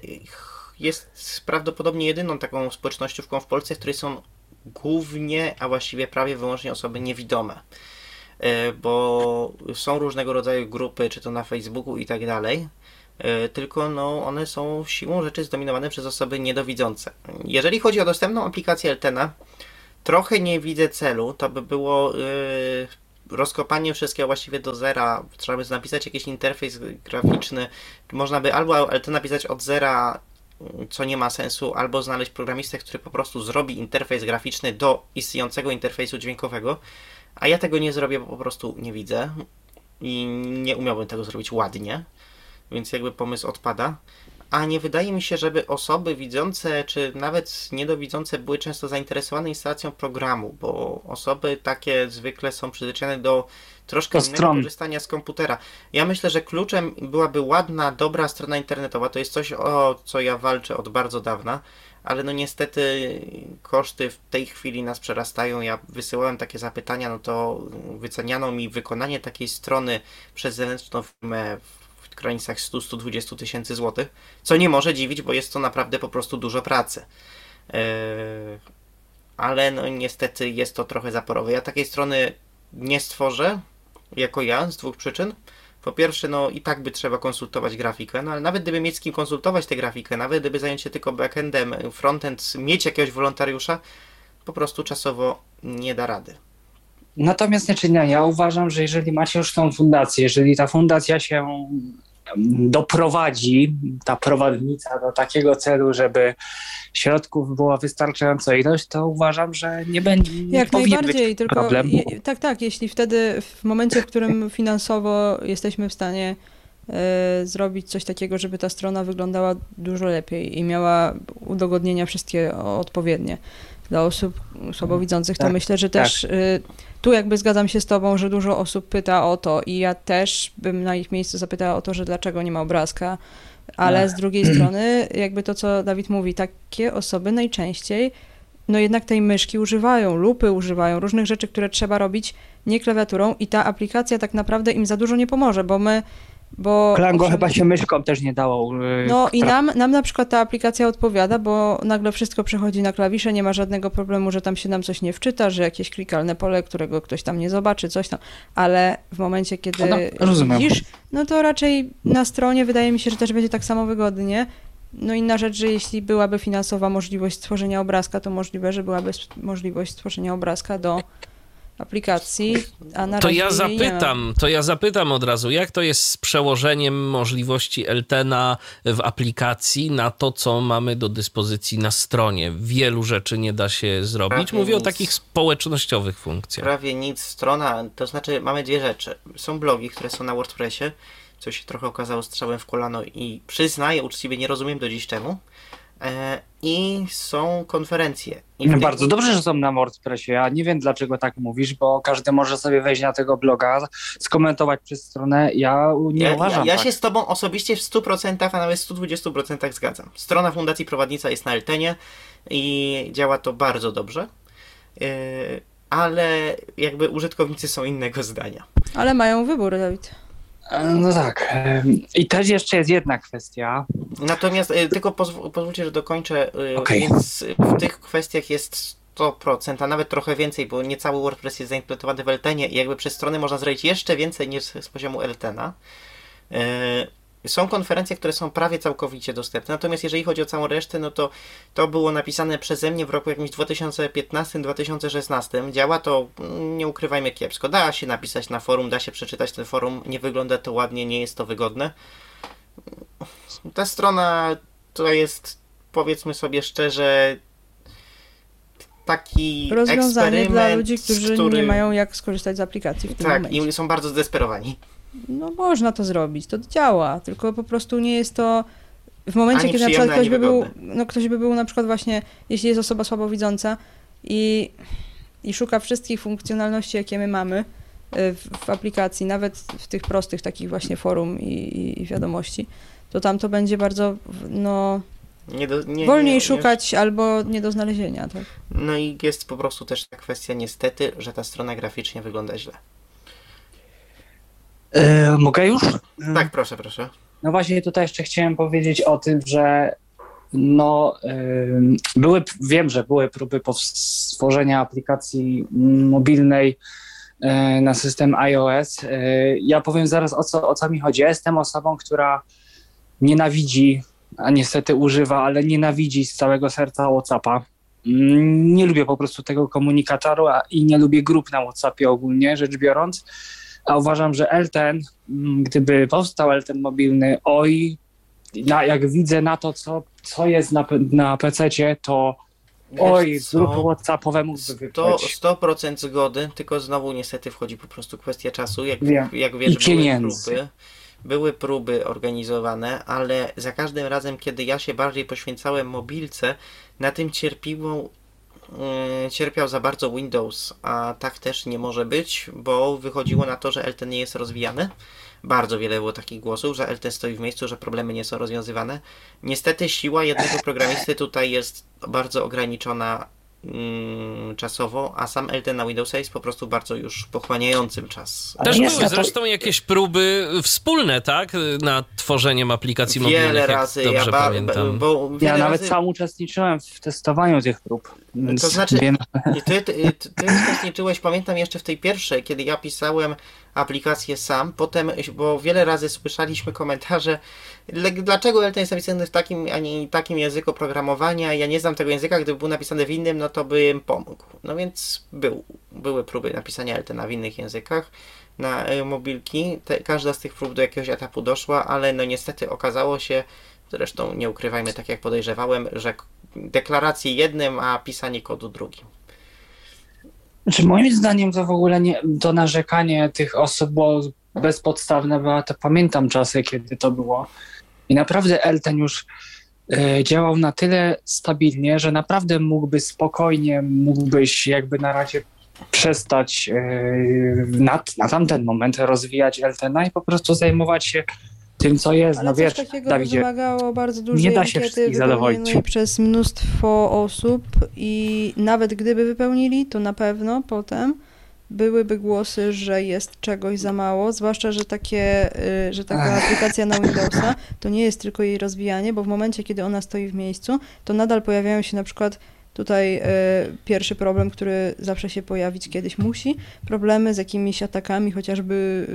Speaker 1: jest prawdopodobnie jedyną taką społecznościówką w Polsce, w której są głównie, a właściwie prawie wyłącznie osoby niewidome. Bo są różnego rodzaju grupy, czy to na Facebooku i tak dalej, Yy, tylko no, one są siłą rzeczy zdominowane przez osoby niedowidzące. Jeżeli chodzi o dostępną aplikację Eltena, trochę nie widzę celu. To by było yy, rozkopanie wszystkiego właściwie do zera. Trzeba by napisać jakiś interfejs graficzny. Można by albo Eltena napisać od zera, co nie ma sensu, albo znaleźć programistę, który po prostu zrobi interfejs graficzny do istniejącego interfejsu dźwiękowego, a ja tego nie zrobię, bo po prostu nie widzę i nie umiałbym tego zrobić ładnie, więc jakby pomysł odpada. A nie wydaje mi się, żeby osoby widzące, czy nawet niedowidzące były często zainteresowane instalacją programu, bo osoby takie zwykle są przyzwyczajone do troszkę
Speaker 4: Do
Speaker 1: innego
Speaker 4: stron.
Speaker 1: korzystania z komputera. Ja myślę, że kluczem byłaby ładna, dobra strona internetowa. To jest coś, o co ja walczę od bardzo dawna, ale no niestety koszty w tej chwili nas przerastają. Ja wysyłałem takie zapytania, no to wyceniano mi wykonanie takiej strony przez zewnętrzną firmę w granicach sto do stu dwudziestu tysięcy złotych, co nie może dziwić, bo jest to naprawdę po prostu dużo pracy. Yy, ale no niestety jest to trochę zaporowe. Ja takiej strony nie stworzę, jako ja, z dwóch przyczyn. Po pierwsze, no i tak by trzeba konsultować grafikę, no ale nawet gdyby mieć z kim konsultować tę grafikę, nawet gdyby zająć się tylko backendem, frontend, mieć jakiegoś wolontariusza, po prostu czasowo nie da rady.
Speaker 4: Natomiast znaczy, nie, ja uważam, że jeżeli macie już tą fundację, jeżeli ta fundacja się doprowadzi, ta prowadnica do takiego celu, żeby środków była wystarczająca ilość, to uważam, że nie będzie nie
Speaker 2: Jak
Speaker 4: powinien
Speaker 2: najbardziej,
Speaker 4: być
Speaker 2: tylko
Speaker 4: problem.
Speaker 2: je, tak, tak, jeśli wtedy w momencie, w którym finansowo jesteśmy w stanie e, zrobić coś takiego, żeby ta strona wyglądała dużo lepiej i miała udogodnienia wszystkie odpowiednie dla osób słabowidzących, to
Speaker 4: Tak,
Speaker 2: myślę, że też e, tu jakby zgadzam się z tobą, że dużo osób pyta o to i ja też bym na ich miejscu zapytała o to, że dlaczego nie ma obrazka, ale
Speaker 4: Ach.
Speaker 2: z drugiej strony jakby to, co Dawid mówi, takie osoby najczęściej no jednak tej myszki używają, lupy używają, różnych rzeczy, które trzeba robić nie klawiaturą i ta aplikacja tak naprawdę im za dużo nie pomoże, bo my, bo...
Speaker 4: Klango
Speaker 2: owszem,
Speaker 4: chyba się myszką też nie dało. yy,
Speaker 2: no i
Speaker 4: tra-
Speaker 2: nam, nam na przykład ta aplikacja odpowiada, bo nagle wszystko przechodzi na klawisze, nie ma żadnego problemu, że tam się nam coś nie wczyta, że jakieś klikalne pole, którego ktoś tam nie zobaczy, coś tam, ale w momencie, kiedy
Speaker 4: No, rozumiem.
Speaker 2: widzisz, no to raczej na stronie wydaje mi się, że też będzie tak samo wygodnie. No inna rzecz, że jeśli byłaby finansowa możliwość stworzenia obrazka, to możliwe, że byłaby s- możliwość stworzenia obrazka do aplikacji, a na
Speaker 3: To
Speaker 2: razie
Speaker 3: ja
Speaker 2: jej nie ma.
Speaker 3: zapytam, to ja zapytam od razu, jak to jest z przełożeniem możliwości Eltena w aplikacji na to, co mamy do dyspozycji na stronie? Wielu rzeczy nie da się zrobić.
Speaker 1: Prawie
Speaker 3: Mówię o
Speaker 1: nic.
Speaker 3: takich społecznościowych funkcjach.
Speaker 1: Prawie nic. Strona, to znaczy mamy dwie rzeczy. Są blogi, które są na WordPressie, co się trochę okazało strzałem w kolano i przyznaję, uczciwie nie rozumiem do dziś czemu. E, I są konferencje. I w tych-
Speaker 4: Bardzo dobrze, że są na WordPressie. Ja nie wiem, dlaczego tak mówisz, bo każdy może sobie wejść na tego bloga, skomentować przez stronę. Ja nie
Speaker 1: Ja, ja,
Speaker 4: uważam
Speaker 1: ja
Speaker 4: tak.
Speaker 1: się z tobą osobiście w stu procentach, a nawet stu dwudziestu procentach zgadzam. Strona Fundacji Prowadnica jest na Eltenie i działa to bardzo dobrze, yy, ale jakby użytkownicy są innego zdania.
Speaker 2: Ale mają wybór, Dawid.
Speaker 4: No tak. em, I też jeszcze jest jedna kwestia.
Speaker 1: Natomiast yy, tylko pozw- pozwólcie, że dokończę, yy,
Speaker 4: Okej.
Speaker 1: więc w tych kwestiach jest sto procent, a nawet trochę więcej, bo nie cały WordPress jest zaimplementowany w Eltenie i jakby przez strony można zrobić jeszcze więcej niż z poziomu Eltena. Yy, Są konferencje, które są prawie całkowicie dostępne, natomiast jeżeli chodzi o całą resztę, no to to było napisane przeze mnie w roku jakimś dwa tysiące piętnastym dwa tysiące szesnastym. Działa to, mm, nie ukrywajmy, kiepsko. Da się napisać na forum, da się przeczytać ten forum, nie wygląda to ładnie, nie jest to wygodne. Ta strona to jest, powiedzmy sobie szczerze, taki
Speaker 2: Rozwiązanie
Speaker 1: eksperyment,
Speaker 2: dla ludzi, którzy
Speaker 1: który...
Speaker 2: nie mają jak skorzystać z aplikacji w tym
Speaker 1: Tak,
Speaker 2: momencie.
Speaker 1: i są bardzo zdesperowani.
Speaker 2: No można to zrobić, to działa, tylko po prostu nie jest to w momencie,
Speaker 1: Ani
Speaker 2: kiedy na przykład
Speaker 1: przyjemne,
Speaker 2: ktoś by
Speaker 1: ani
Speaker 2: był,
Speaker 1: wygodne.
Speaker 2: no ktoś by był na przykład właśnie, jeśli jest osoba słabowidząca i, i szuka wszystkich funkcjonalności, jakie my mamy y, w, w aplikacji, nawet w tych prostych takich właśnie forum i, i, i wiadomości, to tam to będzie bardzo, no,
Speaker 1: Nie do, nie,
Speaker 2: wolniej
Speaker 1: nie, nie,
Speaker 2: szukać albo nie do znalezienia, tak?
Speaker 1: No i jest po prostu też ta kwestia niestety, że ta strona graficznie wygląda źle.
Speaker 4: E, mogę już?
Speaker 1: Tak, proszę, proszę.
Speaker 4: No właśnie tutaj jeszcze chciałem powiedzieć o tym, że no, ym, były, wiem, że były próby powst- stworzenia aplikacji mobilnej y, na system iOS. Y, ja powiem zaraz o co, o co mi chodzi. Ja jestem osobą, która nienawidzi, a niestety używa, ale nienawidzi z całego serca WhatsAppa. Mm, Nie lubię po prostu tego komunikatoru a, i nie lubię grup na WhatsAppie ogólnie rzecz biorąc. A uważam, że L T E N, mm, gdyby powstał L T E N mobilny, oj, na, jak widzę na to, co, co jest na, pe- na pececie, to oj,
Speaker 1: Wiesz
Speaker 4: z
Speaker 1: co?
Speaker 4: grupy WhatsAppowe mógłby
Speaker 1: sto,
Speaker 4: wypłać.
Speaker 1: sto procent zgody, tylko znowu niestety wchodzi po prostu kwestia czasu. Jak,
Speaker 4: Wiem.
Speaker 1: jak
Speaker 4: I
Speaker 1: wiesz, były
Speaker 4: pieniędzy.
Speaker 1: próby, były próby organizowane, ale za każdym razem, kiedy ja się bardziej poświęcałem mobilce, na tym cierpiło, yy, cierpiał za bardzo Windows, a tak też nie może być, bo wychodziło na to, że L T E nie jest rozwijany. Bardzo wiele było takich głosów, że L T E stoi w miejscu, że problemy nie są rozwiązywane. Niestety siła jednego programisty tutaj jest bardzo ograniczona mm, czasowo, a sam L T E na Windowsa jest po prostu bardzo już pochłaniającym czas.
Speaker 4: Ale
Speaker 3: Też
Speaker 4: jest
Speaker 3: były
Speaker 4: na to-
Speaker 3: zresztą jakieś próby wspólne, tak? Nad tworzeniem aplikacji
Speaker 1: Wiele
Speaker 3: mobilnych,
Speaker 1: razy,
Speaker 3: jak
Speaker 1: ja
Speaker 3: dobrze
Speaker 1: ba-
Speaker 3: pamiętam.
Speaker 1: bo
Speaker 4: Ja
Speaker 1: wiele
Speaker 4: nawet
Speaker 1: razy,
Speaker 4: sam uczestniczyłem w testowaniu tych prób. Więc
Speaker 1: To znaczy-
Speaker 4: wiem,
Speaker 1: I ty, ty, ty, ty uczestniczyłeś, pamiętam jeszcze w tej pierwszej, kiedy ja pisałem aplikację sam, potem, bo wiele razy słyszeliśmy komentarze, "Le- dlaczego L T E jest napisany w takim, a nie takim języku programowania, ja nie znam tego języka, gdyby był napisany w innym, no to bym pomógł. No więc był, były próby napisania L T E na w innych językach, na e, mobilki, Te, każda z tych prób do jakiegoś etapu doszła, ale no niestety okazało się, zresztą nie ukrywajmy, tak jak podejrzewałem, że k- deklaracje jednym, a pisanie kodu drugim.
Speaker 4: Znaczy, moim zdaniem to w ogóle nie, to narzekanie tych osób było bezpodstawne, bo ja to pamiętam czasy, kiedy to było. I naprawdę L T E już e, działał na tyle stabilnie, że naprawdę mógłby spokojnie, mógłbyś jakby na razie przestać e, na, na tamten moment rozwijać L T E i po prostu zajmować się tym, co jest.
Speaker 2: Ale
Speaker 4: no
Speaker 2: coś
Speaker 4: wiesz,
Speaker 2: takiego
Speaker 4: Dawidzie,
Speaker 2: wymagało bardzo dużej
Speaker 4: nie da się
Speaker 2: ankiety
Speaker 4: wszystkich zadowolić.
Speaker 2: wypełnionej przez mnóstwo osób i nawet gdyby wypełnili, to na pewno potem byłyby głosy, że jest czegoś za mało, zwłaszcza, że takie, y, że taka
Speaker 4: Ech.
Speaker 2: aplikacja na Windowsa to nie jest tylko jej rozwijanie, bo w momencie, kiedy ona stoi w miejscu, to nadal pojawiają się na przykład tutaj y, pierwszy problem, który zawsze się pojawić kiedyś musi, problemy z jakimiś atakami, chociażby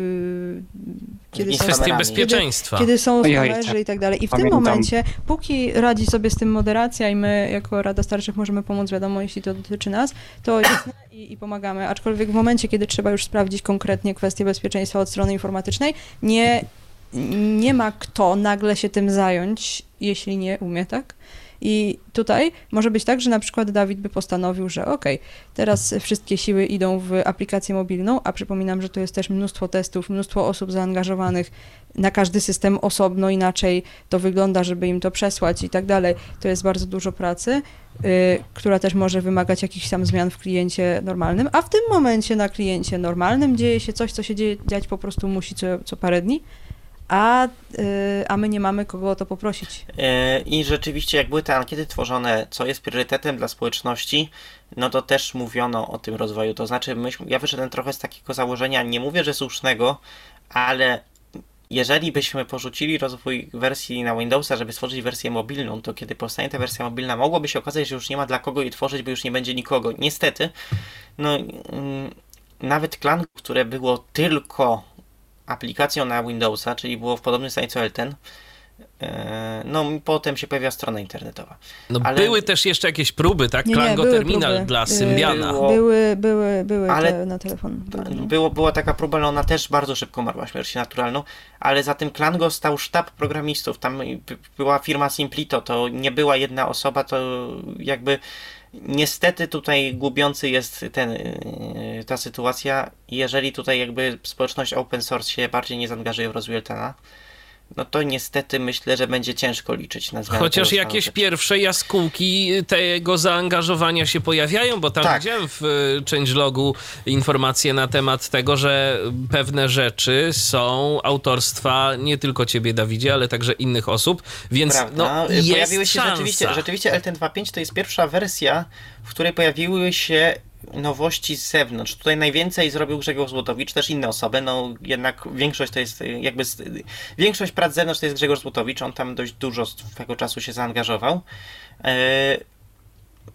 Speaker 2: y, kiedy
Speaker 1: I
Speaker 2: są
Speaker 3: Kwestie
Speaker 1: kamerami.
Speaker 3: bezpieczeństwa.
Speaker 2: kiedy są
Speaker 4: Ojoj,
Speaker 2: spamerzy
Speaker 4: tak.
Speaker 2: i tak dalej. I w
Speaker 4: Pamiętam.
Speaker 2: tym momencie, póki radzi sobie z tym moderacja i my jako Rada Starszych możemy pomóc, wiadomo, jeśli to dotyczy nas, to jasne i, i pomagamy. Aczkolwiek w momencie, kiedy trzeba już sprawdzić konkretnie kwestie bezpieczeństwa od strony informatycznej, nie, nie ma kto nagle się tym zająć, jeśli nie umie, tak? I tutaj może być tak, że na przykład Dawid by postanowił, że okej, teraz wszystkie siły idą w aplikację mobilną, a przypominam, że to jest też mnóstwo testów, mnóstwo osób zaangażowanych, na każdy system osobno inaczej to wygląda, żeby im to przesłać i tak dalej. To jest bardzo dużo pracy, y, która też może wymagać jakichś tam zmian w kliencie normalnym, a w tym momencie na kliencie normalnym dzieje się coś, co się dzieje, dziać po prostu musi co, co parę dni, a, y, a my nie mamy kogo o to poprosić.
Speaker 1: E, I rzeczywiście, jak były te ankiety tworzone, co jest priorytetem dla społeczności, no to też mówiono o tym rozwoju. To znaczy, myśmy, ja wyszedłem trochę z takiego założenia, nie mówię, że słusznego, ale jeżeli byśmy porzucili rozwój wersji na Windowsa, żeby stworzyć wersję mobilną, to kiedy powstanie ta wersja mobilna, mogłoby się okazać, że już nie ma dla kogo jej tworzyć, bo już nie będzie nikogo. Niestety, no mm, nawet Klang, które było tylko aplikacją na Windowsa, czyli było w podobnym stanie co L T E N, e, no potem się pojawiła strona internetowa.
Speaker 3: No,
Speaker 1: ale-
Speaker 3: były też jeszcze jakieś próby, tak?
Speaker 2: Nie, nie,
Speaker 3: Klango
Speaker 2: były
Speaker 3: Terminal
Speaker 2: próby.
Speaker 3: dla
Speaker 2: Y,
Speaker 3: Symbiana.
Speaker 1: Było-
Speaker 2: Były, były, były
Speaker 1: Ale-
Speaker 2: te na telefon. Były, no.
Speaker 1: Było, była taka próba, ale ona też bardzo szybko umarła śmiercią naturalną, ale za tym Klango stał sztab programistów, tam b- była firma Simplito, to nie była jedna osoba, to jakby niestety tutaj gubiący jest ten, yy, ta sytuacja, jeżeli tutaj jakby społeczność open source się bardziej nie zaangażuje w rozwój L T E N a, no to niestety myślę, że będzie ciężko liczyć na zmianę.
Speaker 3: Chociaż
Speaker 1: tego
Speaker 3: jakieś
Speaker 1: stanu.
Speaker 3: pierwsze jaskółki tego zaangażowania się pojawiają, bo tam
Speaker 1: Tak.
Speaker 3: widziałem w y, changelogu informacje na temat tego, że pewne rzeczy są autorstwa nie tylko ciebie, Dawidzie, ale także innych osób, więc
Speaker 1: Prawda.
Speaker 3: no, jest
Speaker 1: Pojawiły się
Speaker 3: szansa.
Speaker 1: rzeczywiście, rzeczywiście L T E N dwa pięć to jest pierwsza wersja, w której pojawiły się nowości z zewnątrz. Tutaj najwięcej zrobił Grzegorz Złotowicz, też inne osoby, no jednak większość to jest y, jakby, z, y, większość prac z zewnątrz to jest Grzegorz Złotowicz, on tam dość dużo swego czasu się zaangażował. E,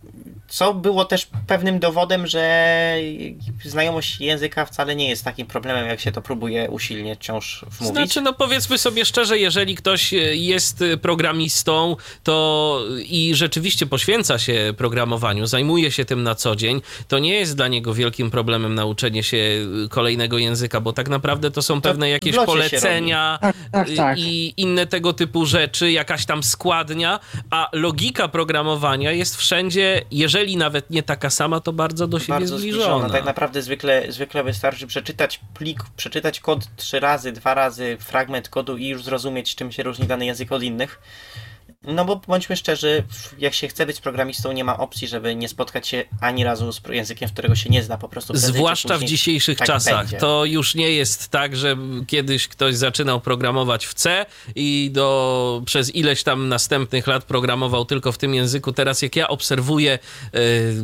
Speaker 1: Co było też pewnym dowodem, że znajomość języka wcale nie jest takim problemem, jak się to próbuje usilnie wciąż wmówić.
Speaker 3: Znaczy, no powiedzmy sobie szczerze, jeżeli ktoś jest programistą, to i rzeczywiście poświęca się programowaniu, zajmuje się tym na co dzień, to nie jest dla niego wielkim problemem nauczenie się kolejnego języka, bo tak naprawdę to są pewne jakieś polecenia
Speaker 4: tak, tak, tak.
Speaker 3: i inne tego typu rzeczy, jakaś tam składnia, a logika programowania jest wszędzie, jeżeli nawet nie taka sama, to bardzo do siebie
Speaker 1: bardzo
Speaker 3: zbliżona.
Speaker 1: zbliżona. Tak naprawdę zwykle, zwykle wystarczy przeczytać plik, przeczytać kod trzy razy, dwa razy, fragment kodu i już zrozumieć, czym się różni dany język od innych. No bo bądźmy szczerzy, jak się chce być programistą, nie ma opcji, żeby nie spotkać się ani razu z językiem, w którego się nie zna po prostu.
Speaker 3: Zwłaszcza w dzisiejszych
Speaker 1: tak
Speaker 3: czasach.
Speaker 1: będzie.
Speaker 3: To już nie jest tak, że kiedyś ktoś zaczynał programować w C i do, przez ileś tam następnych lat programował tylko w tym języku. Teraz jak ja obserwuję y,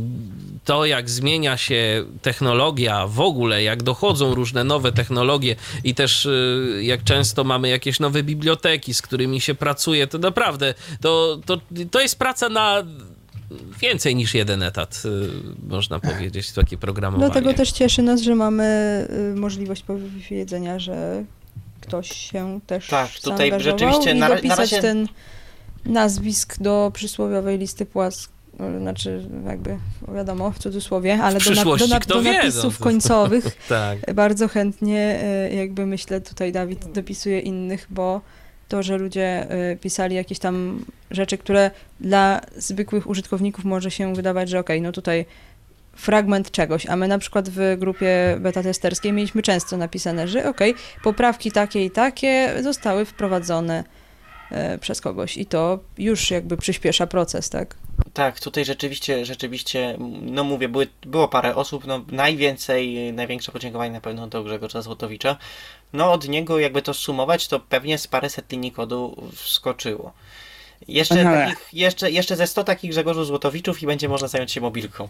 Speaker 3: to, jak zmienia się technologia w ogóle, jak dochodzą różne nowe technologie i też y, jak często mamy jakieś nowe biblioteki, z którymi się pracuje, to naprawdę to, to, to jest praca na więcej niż jeden etat, można powiedzieć, takie programowanie.
Speaker 2: Dlatego też cieszy nas, że mamy możliwość powiedzenia, że ktoś się też
Speaker 1: tak, tutaj
Speaker 2: zaangażował
Speaker 1: rzeczywiście
Speaker 2: i
Speaker 1: na,
Speaker 2: dopisać
Speaker 1: na razie...
Speaker 2: ten nazwisk do przysłowiowej listy płask, znaczy jakby wiadomo, w cudzysłowie, ale do, na, do, na, do napisów wie, końcowych tak. Bardzo chętnie jakby myślę tutaj Dawid dopisuje innych, bo to, że ludzie pisali jakieś tam rzeczy, które dla zwykłych użytkowników może się wydawać, że okej, okay, no tutaj fragment czegoś, a my na przykład w grupie beta testerskiej mieliśmy często napisane, że okej, okay, poprawki takie i takie zostały wprowadzone przez kogoś i to już jakby przyspiesza proces, tak?
Speaker 1: Tak, tutaj rzeczywiście, rzeczywiście, no mówię, były, było parę osób, no najwięcej, największe podziękowanie na pewno do Grzegorza Złotowicza. No od niego jakby to sumować, to pewnie z paręset linii kodu wskoczyło. Jeszcze, takich, jeszcze, jeszcze ze sto takich Grzegorzu Złotowiczów i będzie można zająć się mobilką.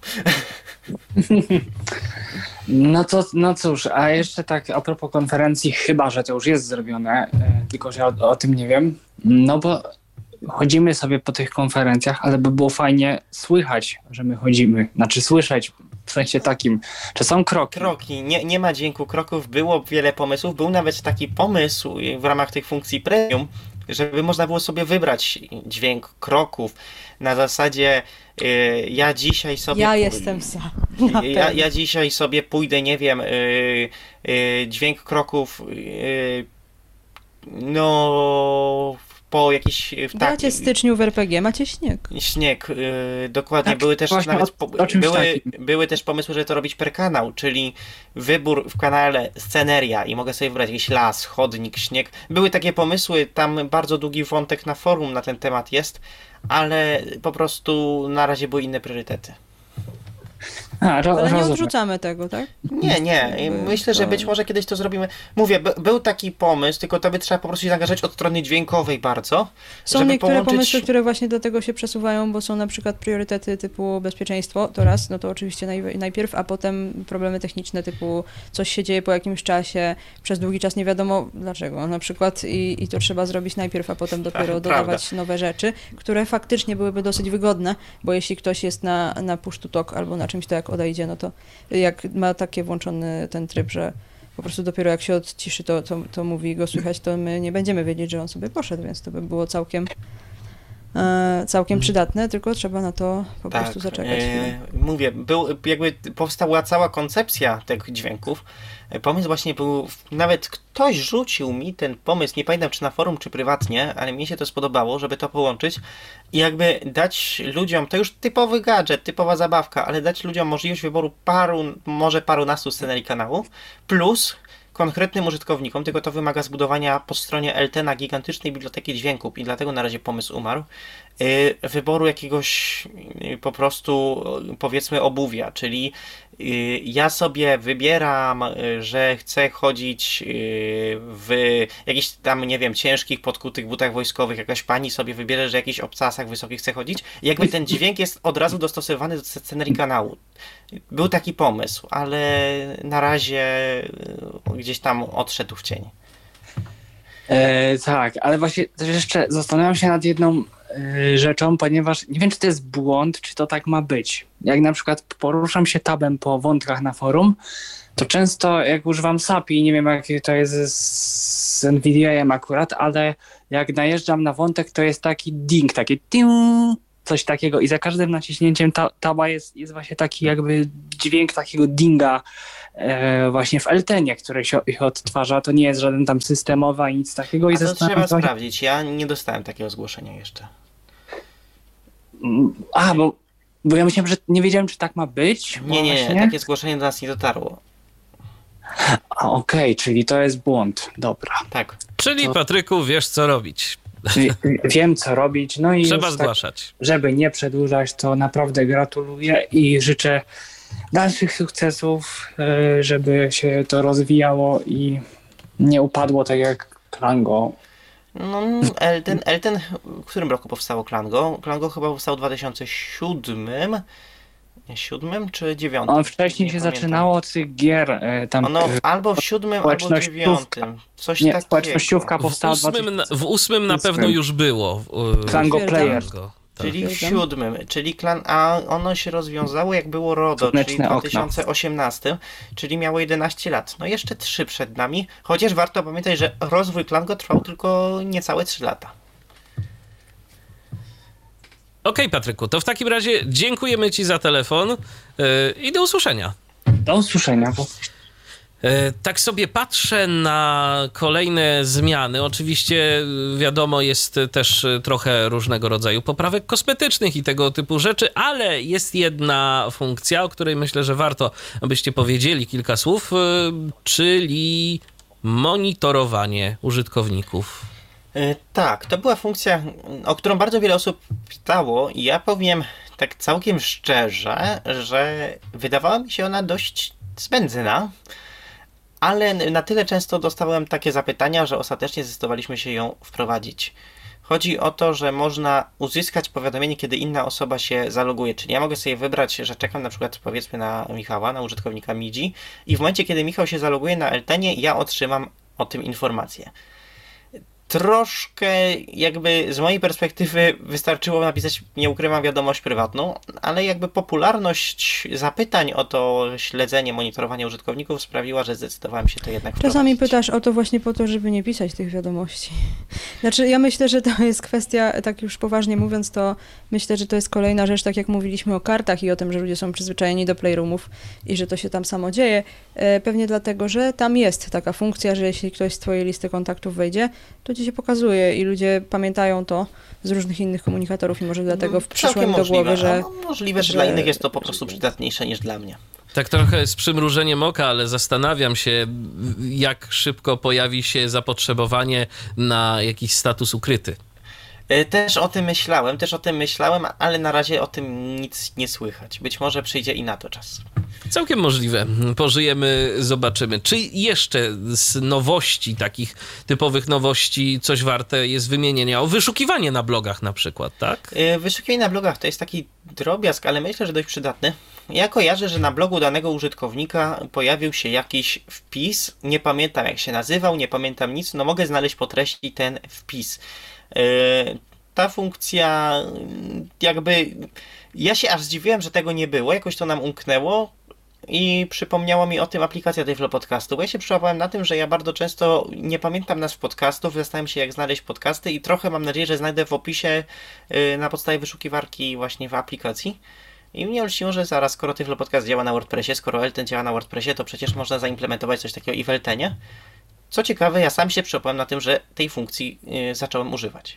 Speaker 4: No to, no cóż, a jeszcze tak a propos konferencji, chyba, że to już jest zrobione, tylko że o, o tym nie wiem, no bo chodzimy sobie po tych konferencjach, ale by było fajnie słychać, że my chodzimy, znaczy słyszeć w sensie takim, że są kroki.
Speaker 1: Kroki, nie, nie ma dźwięku kroków, było wiele pomysłów, był nawet taki pomysł w ramach tych funkcji premium, żeby można było sobie wybrać dźwięk kroków na zasadzie y, ja dzisiaj sobie...
Speaker 2: Ja jestem za.
Speaker 1: Ja, ja dzisiaj sobie pójdę, nie wiem, y, y, dźwięk kroków y, no... po jakiś
Speaker 2: w Dacie styczniu w er pe gie macie śnieg.
Speaker 1: Śnieg, yy, dokładnie.
Speaker 4: Tak,
Speaker 1: były też nawet po,
Speaker 4: o, o
Speaker 1: były, były też pomysły, żeby to robić per kanał, czyli wybór w kanale sceneria i mogę sobie wybrać jakiś las, chodnik, śnieg. Były takie pomysły, tam bardzo długi wątek na forum na ten temat jest, ale po prostu na razie były inne priorytety.
Speaker 4: A, ro,
Speaker 2: Ale nie
Speaker 4: rozumiem.
Speaker 2: odrzucamy tego, tak?
Speaker 1: Nie, nie. Myślę, że być może kiedyś to zrobimy. Mówię, by, był taki pomysł, tylko to by trzeba po prostu się zaangażować od strony dźwiękowej bardzo.
Speaker 2: Są
Speaker 1: żeby
Speaker 2: niektóre
Speaker 1: połączyć...
Speaker 2: pomysły, które właśnie do tego się przesuwają, bo są na przykład priorytety typu bezpieczeństwo, to raz, no to oczywiście naj, najpierw, a potem problemy techniczne typu coś się dzieje po jakimś czasie, przez długi czas nie wiadomo dlaczego na przykład i, i to trzeba zrobić najpierw, a potem dopiero
Speaker 1: tak,
Speaker 2: dodawać
Speaker 1: prawda.
Speaker 2: nowe rzeczy, które faktycznie byłyby dosyć wygodne, bo jeśli ktoś jest na, na push to talk albo na czymś, to jak odejdzie, no to jak ma takie włączony ten tryb, że po prostu dopiero jak się odciszy, to, to, to mówi go słychać, to my nie będziemy wiedzieć, że on sobie poszedł, więc to by było całkiem e, całkiem przydatne, tylko trzeba na to po
Speaker 1: tak,
Speaker 2: prostu zaczekać.
Speaker 1: E, mówię, był, jakby powstała cała koncepcja tych dźwięków. Pomysł właśnie był, nawet ktoś rzucił mi ten pomysł, nie pamiętam czy na forum, czy prywatnie, ale mi się to spodobało, żeby to połączyć i jakby dać ludziom, to już typowy gadżet, typowa zabawka, ale dać ludziom możliwość wyboru paru, może parunastu scenerii kanałów, plus konkretnym użytkownikom, tylko to wymaga zbudowania po stronie el te na gigantycznej biblioteki dźwięków i dlatego na razie pomysł umarł. Yy, wyboru jakiegoś yy, po prostu yy, powiedzmy obuwia, czyli yy, ja sobie wybieram, yy, że chcę chodzić yy, w jakichś tam, nie wiem, ciężkich, podkutych butach wojskowych, jakaś pani sobie wybierze, że jakiś obcasach wysokich chce chodzić i jakby ten dźwięk jest od razu dostosowany do scenerii kanału. Był taki pomysł, ale na razie yy, gdzieś tam odszedł w cień.
Speaker 4: E, tak, ale właśnie też jeszcze zastanawiam się nad jedną y, rzeczą, ponieważ nie wiem, czy to jest błąd, czy to tak ma być. Jak na przykład poruszam się tabem po wątkach na forum, to często jak używam S A P I, nie wiem jakie to jest z, z N V D A akurat, ale jak najeżdżam na wątek, to jest taki ding, taki ting, coś takiego i za każdym naciśnięciem ta, taba jest, jest właśnie taki jakby dźwięk takiego dinga e, właśnie w Eltenie, który się ich odtwarza. To nie jest żaden tam systemowy ani nic takiego. I
Speaker 1: A to
Speaker 4: zastanawiam
Speaker 1: trzeba
Speaker 4: się-
Speaker 1: sprawdzić. Ja nie dostałem takiego zgłoszenia jeszcze.
Speaker 4: Mm, A, bo, bo ja myślałem, że nie wiedziałem, czy tak ma być.
Speaker 1: Nie, nie,
Speaker 4: właśnie.
Speaker 1: nie. Takie zgłoszenie do nas nie dotarło.
Speaker 4: A, okej, czyli to jest błąd. Dobra.
Speaker 1: Tak.
Speaker 3: Czyli,
Speaker 4: To-
Speaker 3: Patryku, wiesz, co robić.
Speaker 4: Czyli wiem, co robić. No i
Speaker 3: Trzeba
Speaker 4: już tak,
Speaker 3: zgłaszać.
Speaker 4: żeby nie przedłużać, to naprawdę gratuluję i życzę dalszych sukcesów, e, żeby się to rozwijało i nie upadło tak jak Klango.
Speaker 1: No, Elten, Elten, w którym roku powstało Klango? Klango chyba powstało w dwa tysiące siódmym. Nie, siódmym czy dziewiątym?
Speaker 4: On wcześniej
Speaker 1: Nie
Speaker 4: się
Speaker 1: pamiętam.
Speaker 4: zaczynało od tych gier. e, Tam,
Speaker 1: Ono
Speaker 4: e,
Speaker 1: albo w siódmym, albo w
Speaker 4: społecznościówka.
Speaker 1: dziewiątym. Coś
Speaker 4: nie,
Speaker 1: takiego.
Speaker 4: społecznościówka
Speaker 3: W
Speaker 4: powstała w
Speaker 3: ósmym, na-
Speaker 4: 2000.
Speaker 3: w ósmym na pewno już było. y,
Speaker 4: Klango
Speaker 2: Potwierdzam.
Speaker 4: Player.
Speaker 3: Klango. Tak.
Speaker 1: Czyli w
Speaker 2: Potwierdzam.
Speaker 1: siódmym, czyli klan, a ono się rozwiązało jak było RODO, czyli w
Speaker 4: Słoneczne okno.
Speaker 1: dwa tysiące osiemnastym, czyli miało jedenaście lat. No jeszcze trzy przed nami, chociaż warto pamiętać, że rozwój Klango trwał tylko niecałe trzy lata.
Speaker 3: Okej, Patryku, to w takim razie dziękujemy ci za telefon y, i do usłyszenia.
Speaker 4: Do usłyszenia.
Speaker 3: E, Tak sobie patrzę na kolejne zmiany. Oczywiście y, wiadomo, jest też y, trochę różnego rodzaju poprawek kosmetycznych i tego typu rzeczy, ale jest jedna funkcja, o której myślę, że warto, abyście powiedzieli kilka słów, y, czyli monitorowanie użytkowników.
Speaker 1: Yy, tak, to była funkcja, o którą bardzo wiele osób pytało i ja powiem tak całkiem szczerze, że wydawała mi się ona dość zbędna, ale na tyle często dostałem takie zapytania, że ostatecznie zdecydowaliśmy się ją wprowadzić. Chodzi o to, że można uzyskać powiadomienie, kiedy inna osoba się zaloguje. Czyli ja mogę sobie wybrać, że czekam na przykład powiedzmy na Michała, na użytkownika Midzi i w momencie, kiedy Michał się zaloguje na Eltenie, ja otrzymam o tym informację. Troszkę jakby z mojej perspektywy wystarczyło napisać, nie ukrywam, wiadomość prywatną, ale jakby popularność zapytań o to śledzenie, monitorowanie użytkowników sprawiła, że zdecydowałem się to jednak
Speaker 2: Czasami
Speaker 1: wprowadzić.
Speaker 2: pytasz o to właśnie po to, żeby nie pisać tych wiadomości. Znaczy, ja myślę, że to jest kwestia, tak już poważnie mówiąc, to myślę, że to jest kolejna rzecz, tak jak mówiliśmy o kartach i o tym, że ludzie są przyzwyczajeni do playroomów i że to się tam samo dzieje. E, Pewnie dlatego, że tam jest taka funkcja, że jeśli ktoś z twojej listy kontaktów wejdzie, to ci się pokazuje i ludzie pamiętają to z różnych innych komunikatorów i może dlatego
Speaker 1: Całkiem
Speaker 2: przyszło mi do
Speaker 1: możliwe.
Speaker 2: głowy, że...
Speaker 1: A no, możliwe, że,
Speaker 2: że-
Speaker 1: dla innych jest to po prostu przydatniejsze niż dla mnie.
Speaker 3: Tak trochę z przymrużeniem oka, ale zastanawiam się, jak szybko pojawi się zapotrzebowanie na jakiś status ukryty.
Speaker 1: E, Też o tym myślałem, też o tym myślałem, ale na razie o tym nic nie słychać. Być może przyjdzie i na to czas.
Speaker 3: Całkiem możliwe. Pożyjemy, zobaczymy. Czy jeszcze z nowości, takich typowych nowości, coś warte jest wymienienia? O wyszukiwanie na blogach na przykład, tak?
Speaker 1: E, Wyszukiwanie na blogach to jest taki drobiazg, ale myślę, że dość przydatny. Ja kojarzę, że na blogu danego użytkownika pojawił się jakiś wpis. Nie pamiętam jak się nazywał, nie pamiętam nic, no mogę znaleźć po treści ten wpis. E, Ta funkcja jakby... Ja się aż zdziwiłem, że tego nie było, jakoś to nam umknęło. I przypomniała mi o tym aplikacja Tyflo Podcastu, bo ja się przyłapałem na tym, że ja bardzo często nie pamiętam nazw podcastów, zastanawiam się jak znaleźć podcasty i trochę mam nadzieję, że znajdę w opisie yy, na podstawie wyszukiwarki właśnie w aplikacji. I mnie olśniło, że zaraz, skoro Tyflo Podcast działa na WordPressie, skoro Elten działa na WordPressie, to przecież można zaimplementować coś takiego i w Eltenie. Co ciekawe, ja sam się przyłapałem na tym, że tej funkcji yy, zacząłem używać.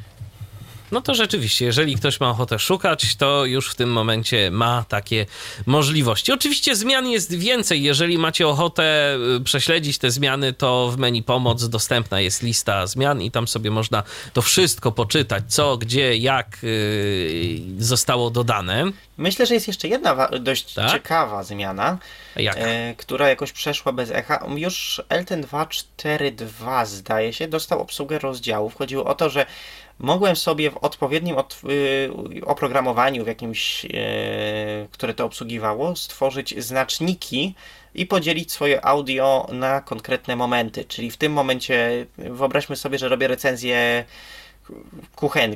Speaker 3: No to rzeczywiście, jeżeli ktoś ma ochotę szukać, to już w tym momencie ma takie możliwości. Oczywiście zmian jest więcej. Jeżeli macie ochotę y, prześledzić te zmiany, to w menu pomoc dostępna jest lista zmian i tam sobie można to wszystko poczytać, co, gdzie, jak y, zostało dodane.
Speaker 1: Myślę, że jest jeszcze jedna wa- dość
Speaker 3: Tak?
Speaker 1: ciekawa zmiana,
Speaker 3: Jak?
Speaker 1: e, która jakoś przeszła bez echa. Już Elten dwa cztery dwa zdaje się dostał obsługę rozdziałów. Chodziło o to, że mogłem sobie w odpowiednim od, y, oprogramowaniu, w jakimś, y, które to obsługiwało, stworzyć znaczniki i podzielić swoje audio na konkretne momenty. Czyli w tym momencie wyobraźmy sobie, że robię recenzję kuchenki.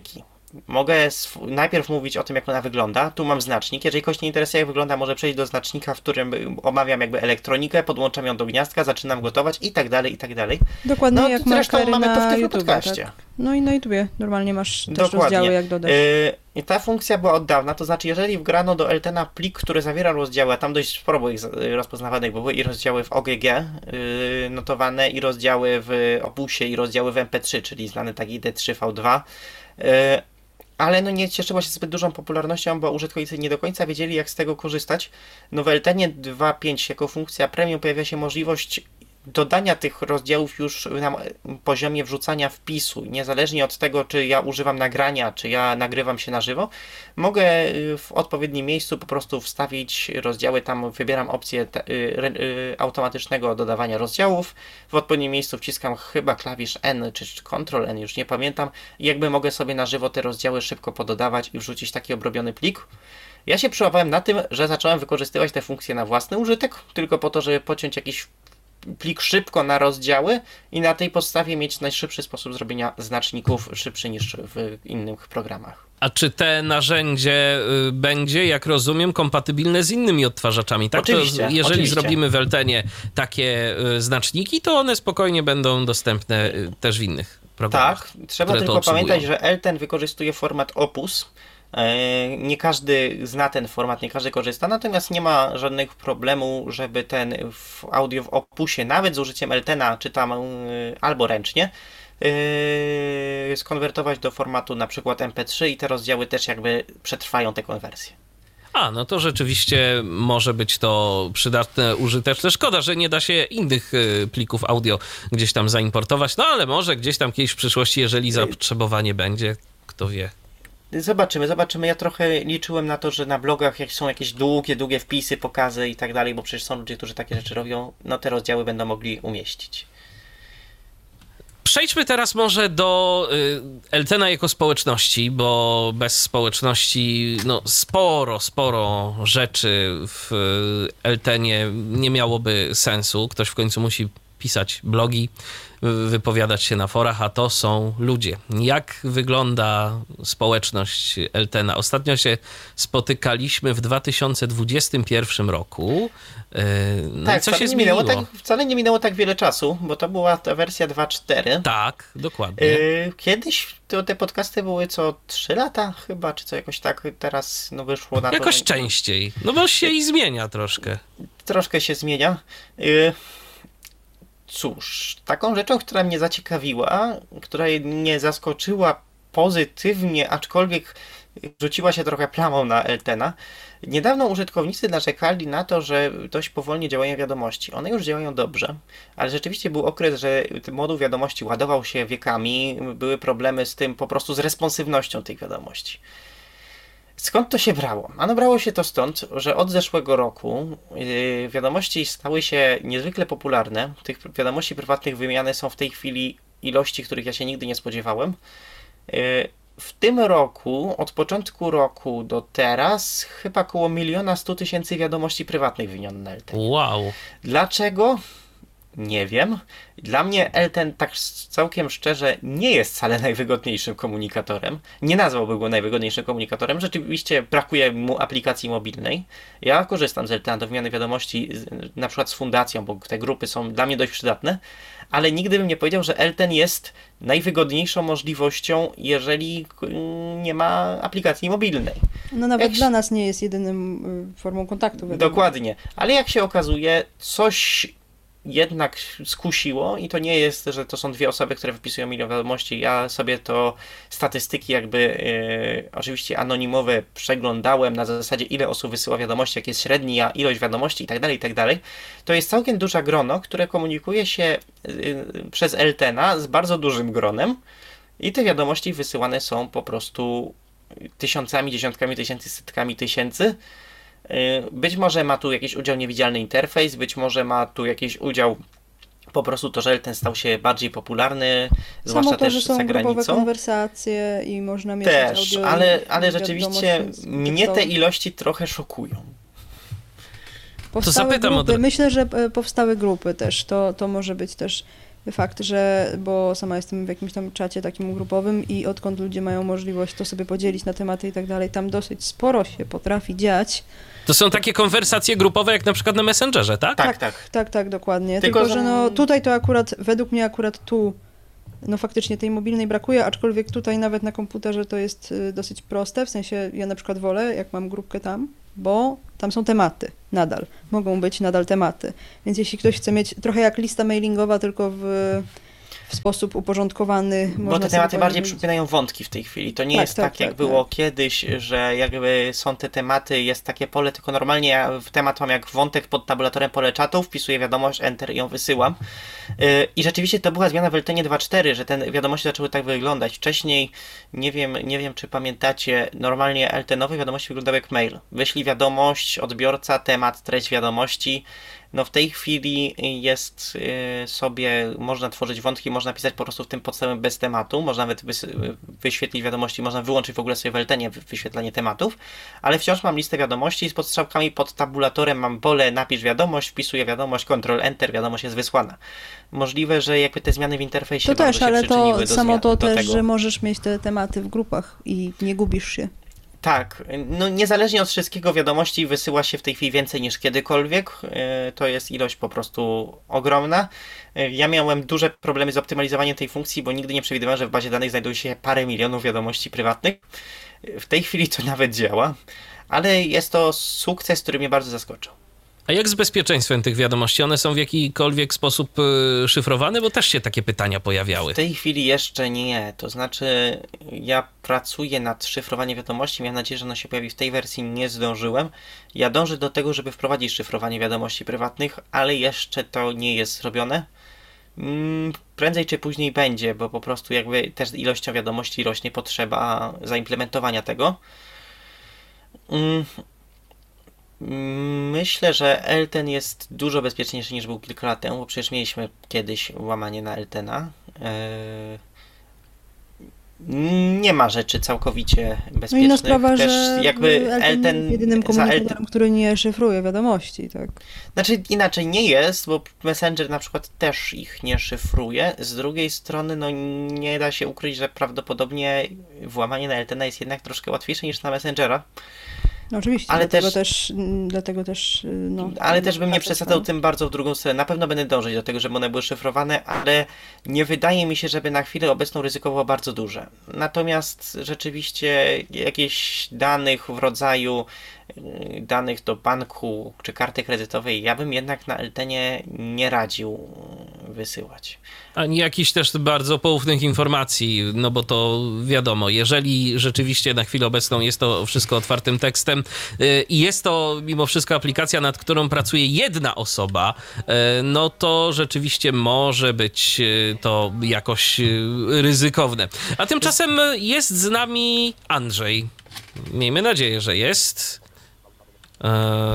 Speaker 1: Mogę sw- najpierw mówić o tym, jak ona wygląda. Tu mam znacznik. Jeżeli kogoś nie interesuje, jak wygląda, może przejść do znacznika, w którym omawiam jakby elektronikę, podłączam ją do gniazdka, zaczynam gotować i tak dalej, i tak dalej.
Speaker 2: Dokładnie
Speaker 1: No,
Speaker 2: jak masz
Speaker 1: zresztą
Speaker 2: kamery
Speaker 1: mamy to w
Speaker 2: na
Speaker 1: tym
Speaker 2: YouTube,
Speaker 1: podcaście.
Speaker 2: tak? No i na YouTubie normalnie masz też
Speaker 1: Dokładnie.
Speaker 2: rozdziały, jak dodać.
Speaker 1: Yy, I ta funkcja była od dawna, to znaczy jeżeli wgrano do Eltena plik, który zawiera rozdziały, a tam dość sporo było ich z- rozpoznawanych, bo były i rozdziały w O G G yy, notowane, i rozdziały w Opusie, i rozdziały w M P trzy, czyli znany taki D trzy V dwa. Yy, ale no nie cieszyło się zbyt dużą popularnością, bo użytkownicy nie do końca wiedzieli, jak z tego korzystać. No w Eltenie dwa pięć jako funkcja premium pojawia się możliwość dodania tych rozdziałów już na poziomie wrzucania wpisu. Niezależnie od tego, czy ja używam nagrania, czy ja nagrywam się na żywo, mogę y, w odpowiednim miejscu po prostu wstawić rozdziały. Tam wybieram opcję te, y, y, automatycznego dodawania rozdziałów. W odpowiednim miejscu wciskam chyba klawisz N, czy Ctrl N, już nie pamiętam. I jakby mogę sobie na żywo te rozdziały szybko pododawać i wrzucić taki obrobiony plik. Ja się przyłapałem na tym, że zacząłem wykorzystywać te funkcje na własny użytek, tylko po to, żeby pociąć jakiś plik szybko na rozdziały i na tej podstawie mieć najszybszy sposób zrobienia znaczników, szybszy niż w innych programach.
Speaker 3: A czy te narzędzie y, będzie, jak rozumiem, kompatybilne z innymi odtwarzaczami? Tak?
Speaker 1: Oczywiście,
Speaker 3: To, jeżeli
Speaker 1: oczywiście.
Speaker 3: zrobimy w Eltenie takie y, znaczniki, to one spokojnie będą dostępne y, też w innych programach.
Speaker 1: Tak, trzeba
Speaker 3: które to
Speaker 1: tylko
Speaker 3: obsługują.
Speaker 1: pamiętać, że Elten wykorzystuje format Opus. E, Nie każdy zna ten format, nie każdy korzysta, natomiast nie ma żadnych problemu, żeby ten w audio w Opusie, nawet z użyciem Eltena, czy tam e, albo ręcznie, e, skonwertować do formatu na przykład M P trzy i te rozdziały też jakby przetrwają tę konwersję.
Speaker 3: A, no to rzeczywiście może być to przydatne, użyteczne. Szkoda, że nie da się innych y, plików audio gdzieś tam zaimportować, no ale może gdzieś tam kiedyś w przyszłości, jeżeli zapotrzebowanie będzie, kto wie.
Speaker 1: Zobaczymy, zobaczymy. Ja trochę liczyłem na to, że na blogach, jak są jakieś długie, długie wpisy, pokazy i tak dalej, bo przecież są ludzie, którzy takie rzeczy robią, no te rozdziały będą mogli umieścić.
Speaker 3: Przejdźmy teraz może do y, Eltena jako społeczności, bo bez społeczności no, sporo, sporo rzeczy w y, Eltenie nie miałoby sensu. Ktoś w końcu musi pisać blogi, y, wypowiadać się na forach, a to są ludzie. Jak wygląda społeczność Eltena? Ostatnio się spotykaliśmy w dwa tysiące dwudziestym pierwszym roku. Y, no
Speaker 1: tak,
Speaker 3: i co
Speaker 1: wcale
Speaker 3: się
Speaker 1: nie
Speaker 3: zmieniło?
Speaker 1: minęło tak, wcale nie minęło tak wiele czasu, bo to była ta wersja dwa cztery.
Speaker 3: Tak, dokładnie.
Speaker 1: Yy, Kiedyś to te podcasty były co trzy lata chyba, czy co jakoś tak, teraz no wyszło na
Speaker 3: Jakoś
Speaker 1: to.
Speaker 3: częściej. No bo się i zmienia troszkę.
Speaker 1: Troszkę się zmienia. Yy, Cóż, taką rzeczą, która mnie zaciekawiła, która mnie zaskoczyła pozytywnie, aczkolwiek rzuciła się trochę plamą na Eltena. Niedawno użytkownicy narzekali na to, że dość powolnie działają wiadomości. One już działają dobrze, ale rzeczywiście był okres, że moduł wiadomości ładował się wiekami, były problemy z tym, po prostu z responsywnością tych wiadomości. Skąd to się brało? Ano brało się to stąd, że od zeszłego roku yy, wiadomości stały się niezwykle popularne. Tych wiadomości prywatnych wymiany są w tej chwili ilości, których ja się nigdy nie spodziewałem. Yy, w tym roku, od początku roku do teraz, chyba około miliona stu tysięcy wiadomości prywatnych wymieniono na Eltenie.
Speaker 3: Wow.
Speaker 1: Dlaczego? Nie wiem. Dla mnie Elten, tak całkiem szczerze, nie jest wcale najwygodniejszym komunikatorem. Nie nazwałbym go najwygodniejszym komunikatorem. Rzeczywiście brakuje mu aplikacji mobilnej. Ja korzystam z Eltena do wymiany wiadomości, na przykład z fundacją, bo te grupy są dla mnie dość przydatne, ale nigdy bym nie powiedział, że Elten jest najwygodniejszą możliwością, jeżeli nie ma aplikacji mobilnej.
Speaker 2: No nawet
Speaker 1: Jak-
Speaker 2: dla nas nie jest jedyną y, formą kontaktu. wiadomo.
Speaker 1: Dokładnie. Ale jak się okazuje, coś jednak skusiło i to nie jest, że to są dwie osoby, które wypisują milion wiadomości. Ja sobie to statystyki jakby e, oczywiście anonimowe przeglądałem na zasadzie, ile osób wysyła wiadomości, jak jest średnia ilość wiadomości i tak dalej, i tak dalej. To jest całkiem duże grono, które komunikuje się e, przez Eltena z bardzo dużym gronem i te wiadomości wysyłane są po prostu tysiącami, dziesiątkami tysięcy, setkami tysięcy. Być może ma tu jakiś udział niewidzialny interfejs, być może ma tu jakiś udział po prostu to, że Elten stał się bardziej popularny, zwłaszcza
Speaker 2: Samo to, że
Speaker 1: też
Speaker 2: są
Speaker 1: za
Speaker 2: grupowe
Speaker 1: granicą.
Speaker 2: konwersacje i można mieć
Speaker 1: Też,
Speaker 2: audio
Speaker 1: ale,
Speaker 2: i
Speaker 1: ale
Speaker 2: wiadomość
Speaker 1: rzeczywiście mnie te
Speaker 2: tekstową.
Speaker 1: ilości trochę szokują.
Speaker 2: Powstały
Speaker 3: zapytam od
Speaker 2: grupy.
Speaker 3: ra-
Speaker 2: Myślę, że e, powstały grupy też. To, to może być też fakt, że, bo sama jestem w jakimś tam czacie takim grupowym i odkąd ludzie mają możliwość to sobie podzielić na tematy i tak dalej, tam dosyć sporo się potrafi dziać.
Speaker 3: To są takie konwersacje grupowe, jak na przykład na Messengerze, tak?
Speaker 1: Tak, tak.
Speaker 2: Tak, tak, dokładnie.
Speaker 1: Tylko,
Speaker 2: Tylko,
Speaker 1: że-
Speaker 2: że no tutaj to akurat, według mnie akurat tu, no faktycznie tej mobilnej brakuje, aczkolwiek tutaj nawet na komputerze to jest y, dosyć proste, w sensie ja na przykład wolę, jak mam grupkę tam, bo tam są tematy nadal, mogą być nadal tematy, więc jeśli ktoś chce mieć trochę jak lista mailingowa, tylko w, w sposób uporządkowany,
Speaker 1: Bo
Speaker 2: można
Speaker 1: te
Speaker 2: sobie
Speaker 1: tematy
Speaker 2: po nim
Speaker 1: bardziej
Speaker 2: mówić.
Speaker 1: przypominają wątki w tej chwili. To nie
Speaker 2: Tak,
Speaker 1: jest
Speaker 2: tak,
Speaker 1: tak, jak
Speaker 2: tak,
Speaker 1: było
Speaker 2: tak.
Speaker 1: kiedyś, że jakby są te tematy, jest takie pole, tylko normalnie ja w temat mam jak wątek pod tabulatorem pole czatu, wpisuję wiadomość, enter i ją wysyłam. Yy, I rzeczywiście to była zmiana w Eltenie dwa cztery, że te wiadomości zaczęły tak wyglądać. Wcześniej, nie wiem, nie wiem czy pamiętacie, normalnie Eltenowe wiadomości wyglądały jak mail. Wyślij wiadomość, odbiorca, temat, treść wiadomości. No w tej chwili jest y, sobie, można tworzyć wątki, można pisać po prostu w tym podstawowym bez tematu, można nawet wys- wyświetlić wiadomości, można wyłączyć w ogóle sobie w Eltenie wy- wyświetlanie tematów, ale wciąż mam listę wiadomości z podstrzałkami pod tabulatorem, mam pole napisz wiadomość, wpisuję wiadomość, Ctrl Enter, wiadomość jest wysłana. Możliwe, że jakby te zmiany w interfejsie
Speaker 2: To
Speaker 1: bardzo
Speaker 2: też,
Speaker 1: się
Speaker 2: ale
Speaker 1: przyczyniły
Speaker 2: to
Speaker 1: do
Speaker 2: samo
Speaker 1: zmian,
Speaker 2: to
Speaker 1: do
Speaker 2: też,
Speaker 1: tego.
Speaker 2: że możesz mieć te tematy w grupach i nie gubisz się.
Speaker 1: Tak, no niezależnie od wszystkiego wiadomości wysyła się w tej chwili więcej niż kiedykolwiek. Yy, To jest ilość po prostu ogromna. Yy, Ja miałem duże problemy z optymalizowaniem tej funkcji, bo nigdy nie przewidywałem, że w bazie danych znajduje się parę milionów wiadomości prywatnych. Yy, W tej chwili to nawet działa, ale jest to sukces, który mnie bardzo zaskoczył.
Speaker 3: A jak z bezpieczeństwem tych wiadomości? One są w jakikolwiek sposób y, szyfrowane? Bo też się takie pytania pojawiały.
Speaker 1: W tej chwili jeszcze nie, to znaczy ja pracuję nad szyfrowaniem wiadomości, miałem nadzieję, że ono się pojawi w tej wersji, nie zdążyłem. Ja dążę do tego, żeby wprowadzić szyfrowanie wiadomości prywatnych, ale jeszcze to nie jest zrobione. Mm, Prędzej czy później będzie, bo po prostu jakby też ilością wiadomości rośnie potrzeba zaimplementowania tego. Mm, Myślę, że Elten jest dużo bezpieczniejszy niż był kilka lat temu, bo przecież mieliśmy kiedyś łamanie na Eltena. Eee, Nie ma rzeczy całkowicie
Speaker 2: No
Speaker 1: bezpiecznych.
Speaker 2: inna sprawa,
Speaker 1: Też
Speaker 2: że
Speaker 1: jakby
Speaker 2: Elten
Speaker 1: Elten
Speaker 2: jest jedynym
Speaker 1: za
Speaker 2: komunikatorem,
Speaker 1: Elten,
Speaker 2: który nie szyfruje wiadomości, tak?
Speaker 1: znaczy inaczej nie jest, bo Messenger na przykład też ich nie szyfruje. Z drugiej strony, no nie da się ukryć, że prawdopodobnie włamanie na Eltena jest jednak troszkę łatwiejsze niż na Messengera.
Speaker 2: No oczywiście,
Speaker 1: Ale
Speaker 2: dlatego
Speaker 1: też-
Speaker 2: też, mm, dlatego też, y, no...
Speaker 1: Ale też bym nie
Speaker 2: tak,
Speaker 1: przesadzał
Speaker 2: tak.
Speaker 1: tym bardzo w drugą stronę. Na pewno będę dążyć do tego, żeby one były szyfrowane, ale nie wydaje mi się, żeby na chwilę obecną ryzyko było bardzo duże. Natomiast rzeczywiście jakieś danych w rodzaju y, danych do banku czy karty kredytowej, ja bym jednak na Eltenie nie radził y, wysyłać.
Speaker 3: Ani jakichś też bardzo poufnych informacji, no bo to wiadomo, jeżeli rzeczywiście na chwilę obecną jest to wszystko otwartym tekstem yy, i jest to mimo wszystko aplikacja, nad którą pracuje jedna osoba, yy, no to rzeczywiście może być yy, to jakoś yy, ryzykowne. A tymczasem jest z nami Andrzej. Miejmy nadzieję, że jest. Yy,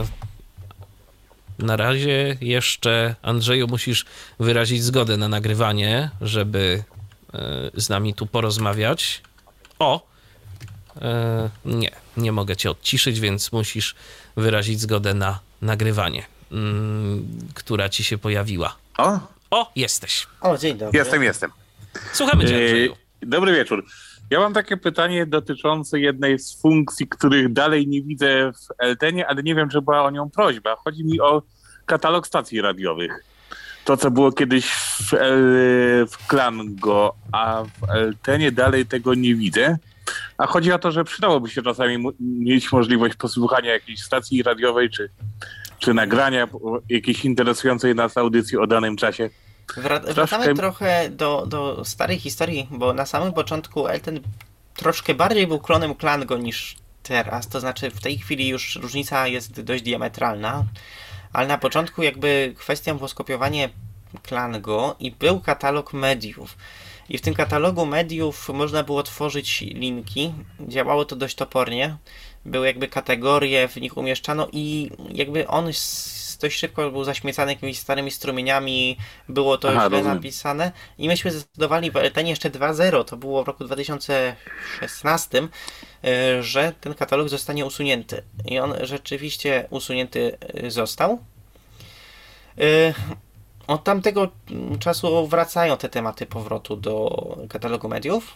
Speaker 3: Na razie jeszcze, Andrzeju, musisz wyrazić zgodę na nagrywanie, żeby e, z nami tu porozmawiać. O! E, nie, nie mogę cię odciszyć, więc musisz wyrazić zgodę na nagrywanie, mm, która ci się pojawiła.
Speaker 5: O,
Speaker 3: O, jesteś.
Speaker 1: O, dzień dobry.
Speaker 5: jestem, jestem.
Speaker 3: Słuchamy cię,
Speaker 5: Yy,
Speaker 3: Andrzeju.
Speaker 5: Dobry wieczór. Ja mam takie pytanie dotyczące jednej z funkcji, których dalej nie widzę w Eltenie, ale nie wiem, czy była o nią prośba. Chodzi mi o katalog stacji radiowych. To, co było kiedyś w, El, w Klango, a w Eltenie dalej tego nie widzę. A chodzi o to, że przydałoby się czasami mu- mieć możliwość posłuchania jakiejś stacji radiowej, czy, czy nagrania jakiejś interesującej nas audycji o danym czasie.
Speaker 1: Wra- wracamy trochę do, do starej historii, bo na samym początku Elten troszkę bardziej był klonem Klango niż teraz, to znaczy w tej chwili już różnica jest dość diametralna, ale na początku jakby kwestią było skopiowanie Klango i był katalog mediów. I w tym katalogu mediów można było tworzyć linki, działało to dość topornie, były jakby kategorie, w nich umieszczano i jakby on s- dość szybko był zaśmiecany jakimiś starymi strumieniami, było to
Speaker 5: Aha,
Speaker 1: źle
Speaker 5: rozumiem.
Speaker 1: napisane i myśmy zdecydowali w Eltenie jeszcze dwa zero, to było w roku dwa tysiące szesnastym, y, że ten katalog zostanie usunięty. I on rzeczywiście usunięty y, został. Y, Od tamtego czasu wracają te tematy powrotu do katalogu mediów,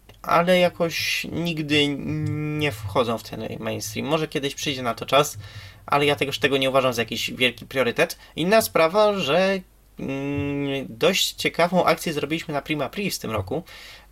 Speaker 1: ale jakoś nigdy nie wchodzą w ten mainstream. Może kiedyś przyjdzie na to czas, ale ja tegoż tego nie uważam za jakiś wielki priorytet. Inna sprawa, że mm, dość ciekawą akcję zrobiliśmy na Prima Aprilis w tym roku,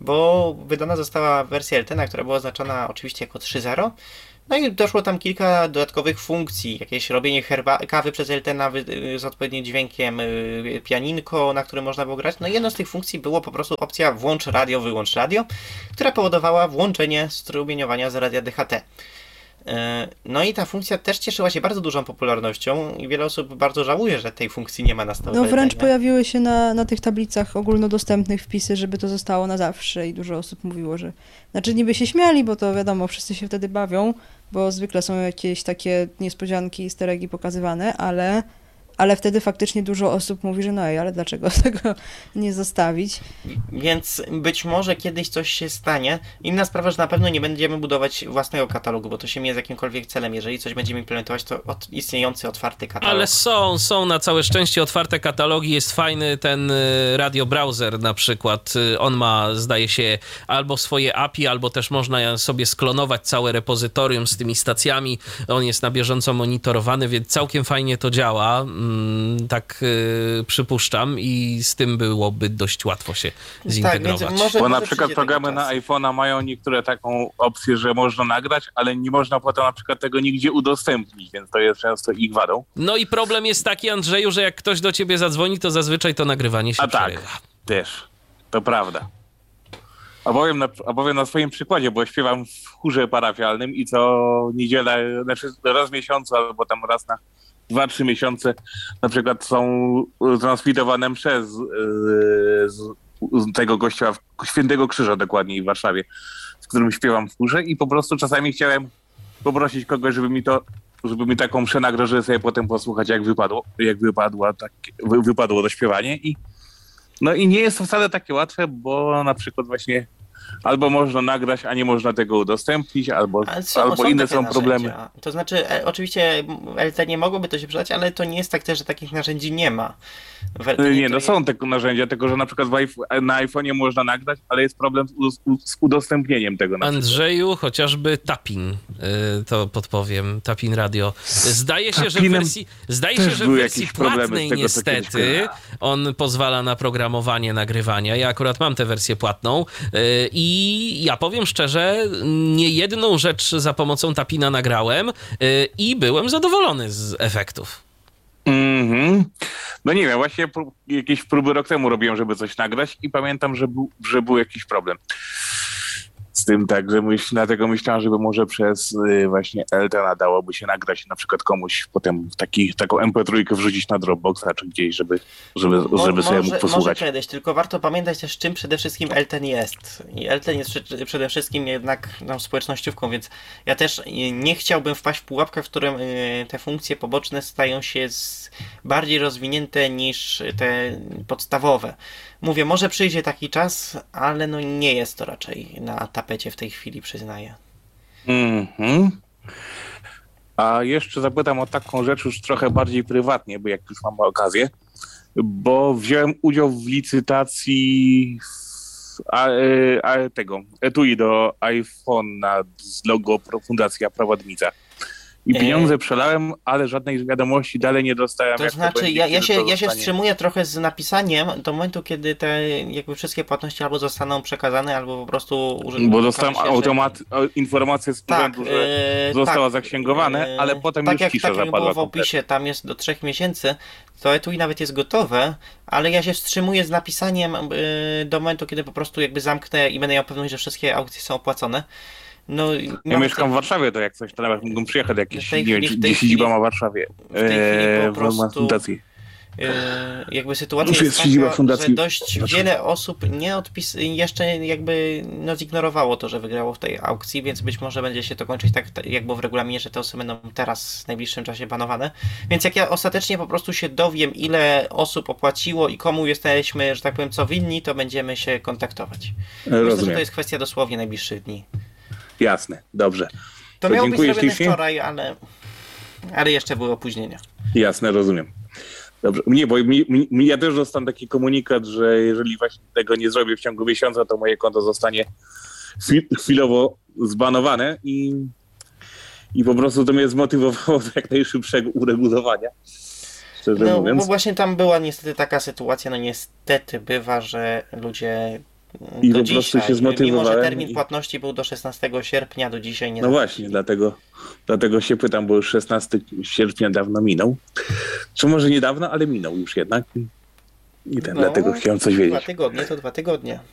Speaker 1: bo wydana została wersja Eltena, która była oznaczona oczywiście jako trzy zero. No i doszło tam kilka dodatkowych funkcji, jakieś robienie herba- kawy przez Eltena z odpowiednim dźwiękiem, yy, pianinko, na którym można było grać. No i jedną z tych funkcji było po prostu opcja włącz radio, wyłącz radio, która powodowała włączenie strumieniowania z radia D H T. Yy, no i ta funkcja też cieszyła się bardzo dużą popularnością i wiele osób bardzo żałuje, że tej funkcji nie ma na stałe.
Speaker 2: No wręcz
Speaker 1: Eltenie.
Speaker 2: pojawiły się na, na tych tablicach ogólnodostępnych wpisy, żeby to zostało na zawsze i dużo osób mówiło, że... Znaczy niby się śmiali, bo to wiadomo, wszyscy się wtedy bawią, bo zwykle są jakieś takie niespodzianki, easter eggi pokazywane, ale, ale wtedy faktycznie dużo osób mówi, że no ej, ale dlaczego tego nie zostawić?
Speaker 1: Więc być może kiedyś coś się stanie. Inna sprawa, że na pewno nie będziemy budować własnego katalogu, bo to się mija z jakimkolwiek celem. Jeżeli coś będziemy implementować, to od, istniejący, otwarty katalog.
Speaker 3: Ale są, są na całe szczęście otwarte katalogi, jest fajny ten y, radio browser na przykład, y, on ma, zdaje się, albo swoje A P I, albo też można sobie sklonować całe repozytorium z tymi stacjami, on jest na bieżąco monitorowany, więc całkiem fajnie to działa, mm, tak y, przypuszczam i z tym byłoby dość łatwo się zintegrować.
Speaker 1: Tak, więc może,
Speaker 5: Bo na
Speaker 1: może
Speaker 5: przykład
Speaker 1: przyjdzie
Speaker 5: programy
Speaker 1: taki
Speaker 5: na
Speaker 1: czas.
Speaker 5: iPhone'a mają niektóre taką opcję, że można nagrać, ale nie można potem na przykład tego nigdzie udostępnić, więc to jest często ich wadą.
Speaker 3: No i problem jest taki, Andrzeju, że jak ktoś do ciebie zadzwoni, to zazwyczaj to nagrywanie się
Speaker 5: A tak,
Speaker 3: przerywa.
Speaker 5: też. To prawda. Opowiem na, opowiem na swoim przykładzie, bo śpiewam w chórze parafialnym i co niedzielę, znaczy raz w miesiącu albo tam raz na dwa, trzy miesiące na przykład są transmitowane msze z, z, z tego kościoła, Świętego Krzyża dokładniej w Warszawie, w którym śpiewam w chórze i po prostu czasami chciałem poprosić kogoś, żeby mi to, żeby mi taką mszę nagrał, żeby sobie potem posłuchać, jak wypadło, jak wypadło, tak, wy, wypadło to śpiewanie i no i nie jest to wcale takie łatwe, bo na przykład właśnie albo można nagrać, a nie można tego udostępnić, albo,
Speaker 1: Ale są,
Speaker 5: albo
Speaker 1: są
Speaker 5: inne
Speaker 1: takie
Speaker 5: są
Speaker 1: narzędzia.
Speaker 5: problemy.
Speaker 1: To znaczy, e, oczywiście L T nie mogłoby to się przydać, ale to nie jest tak też, że takich narzędzi nie ma. W L T
Speaker 5: Nie, no
Speaker 1: to
Speaker 5: są te narzędzia, tylko że na przykład w iPhone, na iPhone'ie można nagrać, ale jest problem z, u- z udostępnieniem tego. Na przykład.
Speaker 3: Andrzeju, chociażby Tapin, y, to podpowiem, Tapin Radio. Zdaje się, że w
Speaker 5: Tapinem
Speaker 3: wersji, zdaje
Speaker 5: też
Speaker 3: się, że w
Speaker 5: były
Speaker 3: wersji
Speaker 5: jakieś problemy z
Speaker 3: płatnej
Speaker 5: tego, co kiedyś
Speaker 3: niestety
Speaker 5: byłem.
Speaker 3: on pozwala na programowanie nagrywania. Ja akurat mam tę wersję płatną y, i ja powiem szczerze, nie jedną rzecz za pomocą Tapina nagrałem y, i byłem zadowolony z efektów.
Speaker 5: Mhm. No nie wiem, właśnie pró- jakieś próby rok temu robiłem, żeby coś nagrać i pamiętam, że był, że był jakiś problem z tym, tak, że myśl, dlatego myślałem, żeby może przez y, właśnie Eltena dałoby się nagrać na przykład komuś potem w taki, taką em pe trzy wrzucić na Dropboxa czy gdzieś, żeby, żeby,
Speaker 1: Mo-
Speaker 5: żeby sobie mógł
Speaker 1: może, może
Speaker 5: posłuchać.
Speaker 1: kiedyś, tylko warto pamiętać też, czym przede wszystkim L T N jest. I L T N jest prze- przede wszystkim jednak no, społecznościówką, więc ja też y, nie chciałbym wpaść w pułapkę, w którym y, te funkcje poboczne stają się z, bardziej rozwinięte niż te podstawowe. Mówię, może przyjdzie taki czas, ale no nie jest to raczej na tapecie w tej chwili, przyznaję.
Speaker 5: Mhm. A jeszcze zapytam o taką rzecz już trochę bardziej prywatnie, bo jak już mam okazję, bo wziąłem udział w licytacji w, a, a, tego etui do iPhone'a z logo Pro- Fundacji Prowadnica. I pieniądze przelałem, ale żadnej wiadomości dalej nie dostałem.
Speaker 1: To
Speaker 5: jak
Speaker 1: znaczy,
Speaker 5: będzie,
Speaker 1: ja, ja,
Speaker 5: kiedy
Speaker 1: się,
Speaker 5: to
Speaker 1: ja się
Speaker 5: zostanie.
Speaker 1: wstrzymuję trochę z napisaniem do momentu, kiedy te jakby wszystkie płatności albo zostaną przekazane, albo po prostu użyte.
Speaker 5: Bo dostałem automat, informację z
Speaker 1: Tak,
Speaker 5: urzędu, że
Speaker 1: e,
Speaker 5: zostało
Speaker 1: tak,
Speaker 5: zaksięgowane,
Speaker 1: e,
Speaker 5: ale potem
Speaker 1: tak
Speaker 5: już
Speaker 1: jak,
Speaker 5: cisza
Speaker 1: tak jak
Speaker 5: zapadła
Speaker 1: było w
Speaker 5: kompletnie.
Speaker 1: opisie, tam jest do trzech miesięcy, to etui nawet jest gotowe, ale ja się wstrzymuję z napisaniem e, do momentu, kiedy po prostu jakby zamknę i będę miał pewność, że wszystkie aukcje są opłacone. No,
Speaker 5: Ja
Speaker 1: nawet
Speaker 5: mieszkam
Speaker 1: tej-
Speaker 5: w Warszawie, to jak coś, to nawet mógłbym przyjechać do jakiejś,
Speaker 1: W tej
Speaker 5: nie wiem,
Speaker 1: chwili-
Speaker 5: czy
Speaker 1: w tej
Speaker 5: gdzie siedziba
Speaker 1: chwili-
Speaker 5: ma w Warszawie.
Speaker 1: w tej chwili po
Speaker 5: Eee, w
Speaker 1: prostu-
Speaker 5: fundacji.
Speaker 1: e, jakby sytuacja
Speaker 5: Znaczy,
Speaker 1: jest
Speaker 5: jest siedziba
Speaker 1: taka,
Speaker 5: fundacji
Speaker 1: że dość
Speaker 5: Warszawy.
Speaker 1: wiele osób nie odpis jeszcze jakby no, zignorowało to, że wygrało w tej aukcji, więc być może będzie się to kończyć tak, tak jak było w regulaminie, że te osoby będą teraz w najbliższym czasie banowane. Więc jak ja ostatecznie po prostu się dowiem, ile osób opłaciło i komu jesteśmy, że tak powiem, co winni, to będziemy się kontaktować. Myślę, że
Speaker 5: Rozumiem.
Speaker 1: to jest kwestia dosłownie najbliższych dni.
Speaker 5: Jasne, dobrze.
Speaker 1: To,
Speaker 5: To
Speaker 1: miało być
Speaker 5: dziękuję
Speaker 1: zrobione
Speaker 5: ślicznie.
Speaker 1: wczoraj, ale, ale jeszcze były opóźnienia.
Speaker 5: Jasne, rozumiem. Dobrze. Nie, bo mi, mi, ja też dostałem taki komunikat, że jeżeli właśnie tego nie zrobię w ciągu miesiąca, to moje konto zostanie chwilowo zbanowane i, i po prostu to mnie zmotywowało do jak najszybszego uregulowania. Szczerze
Speaker 1: No,
Speaker 5: mówiąc.
Speaker 1: bo właśnie tam była niestety taka sytuacja, no niestety bywa, że ludzie
Speaker 5: I
Speaker 1: do
Speaker 5: po prostu
Speaker 1: dzisiaj,
Speaker 5: się
Speaker 1: mimo że
Speaker 5: zmotywowałem
Speaker 1: termin
Speaker 5: i-
Speaker 1: płatności był do szesnastego sierpnia, do dzisiaj nie
Speaker 5: No
Speaker 1: zapłacili.
Speaker 5: właśnie, dlatego, dlatego się pytam, bo już szesnastego sierpnia dawno minął. Czy może niedawno, ale minął już jednak. I ten,
Speaker 1: No,
Speaker 5: dlatego chciałem coś
Speaker 1: Dwa
Speaker 5: wiedzieć.
Speaker 1: tygodnie to dwa tygodnie.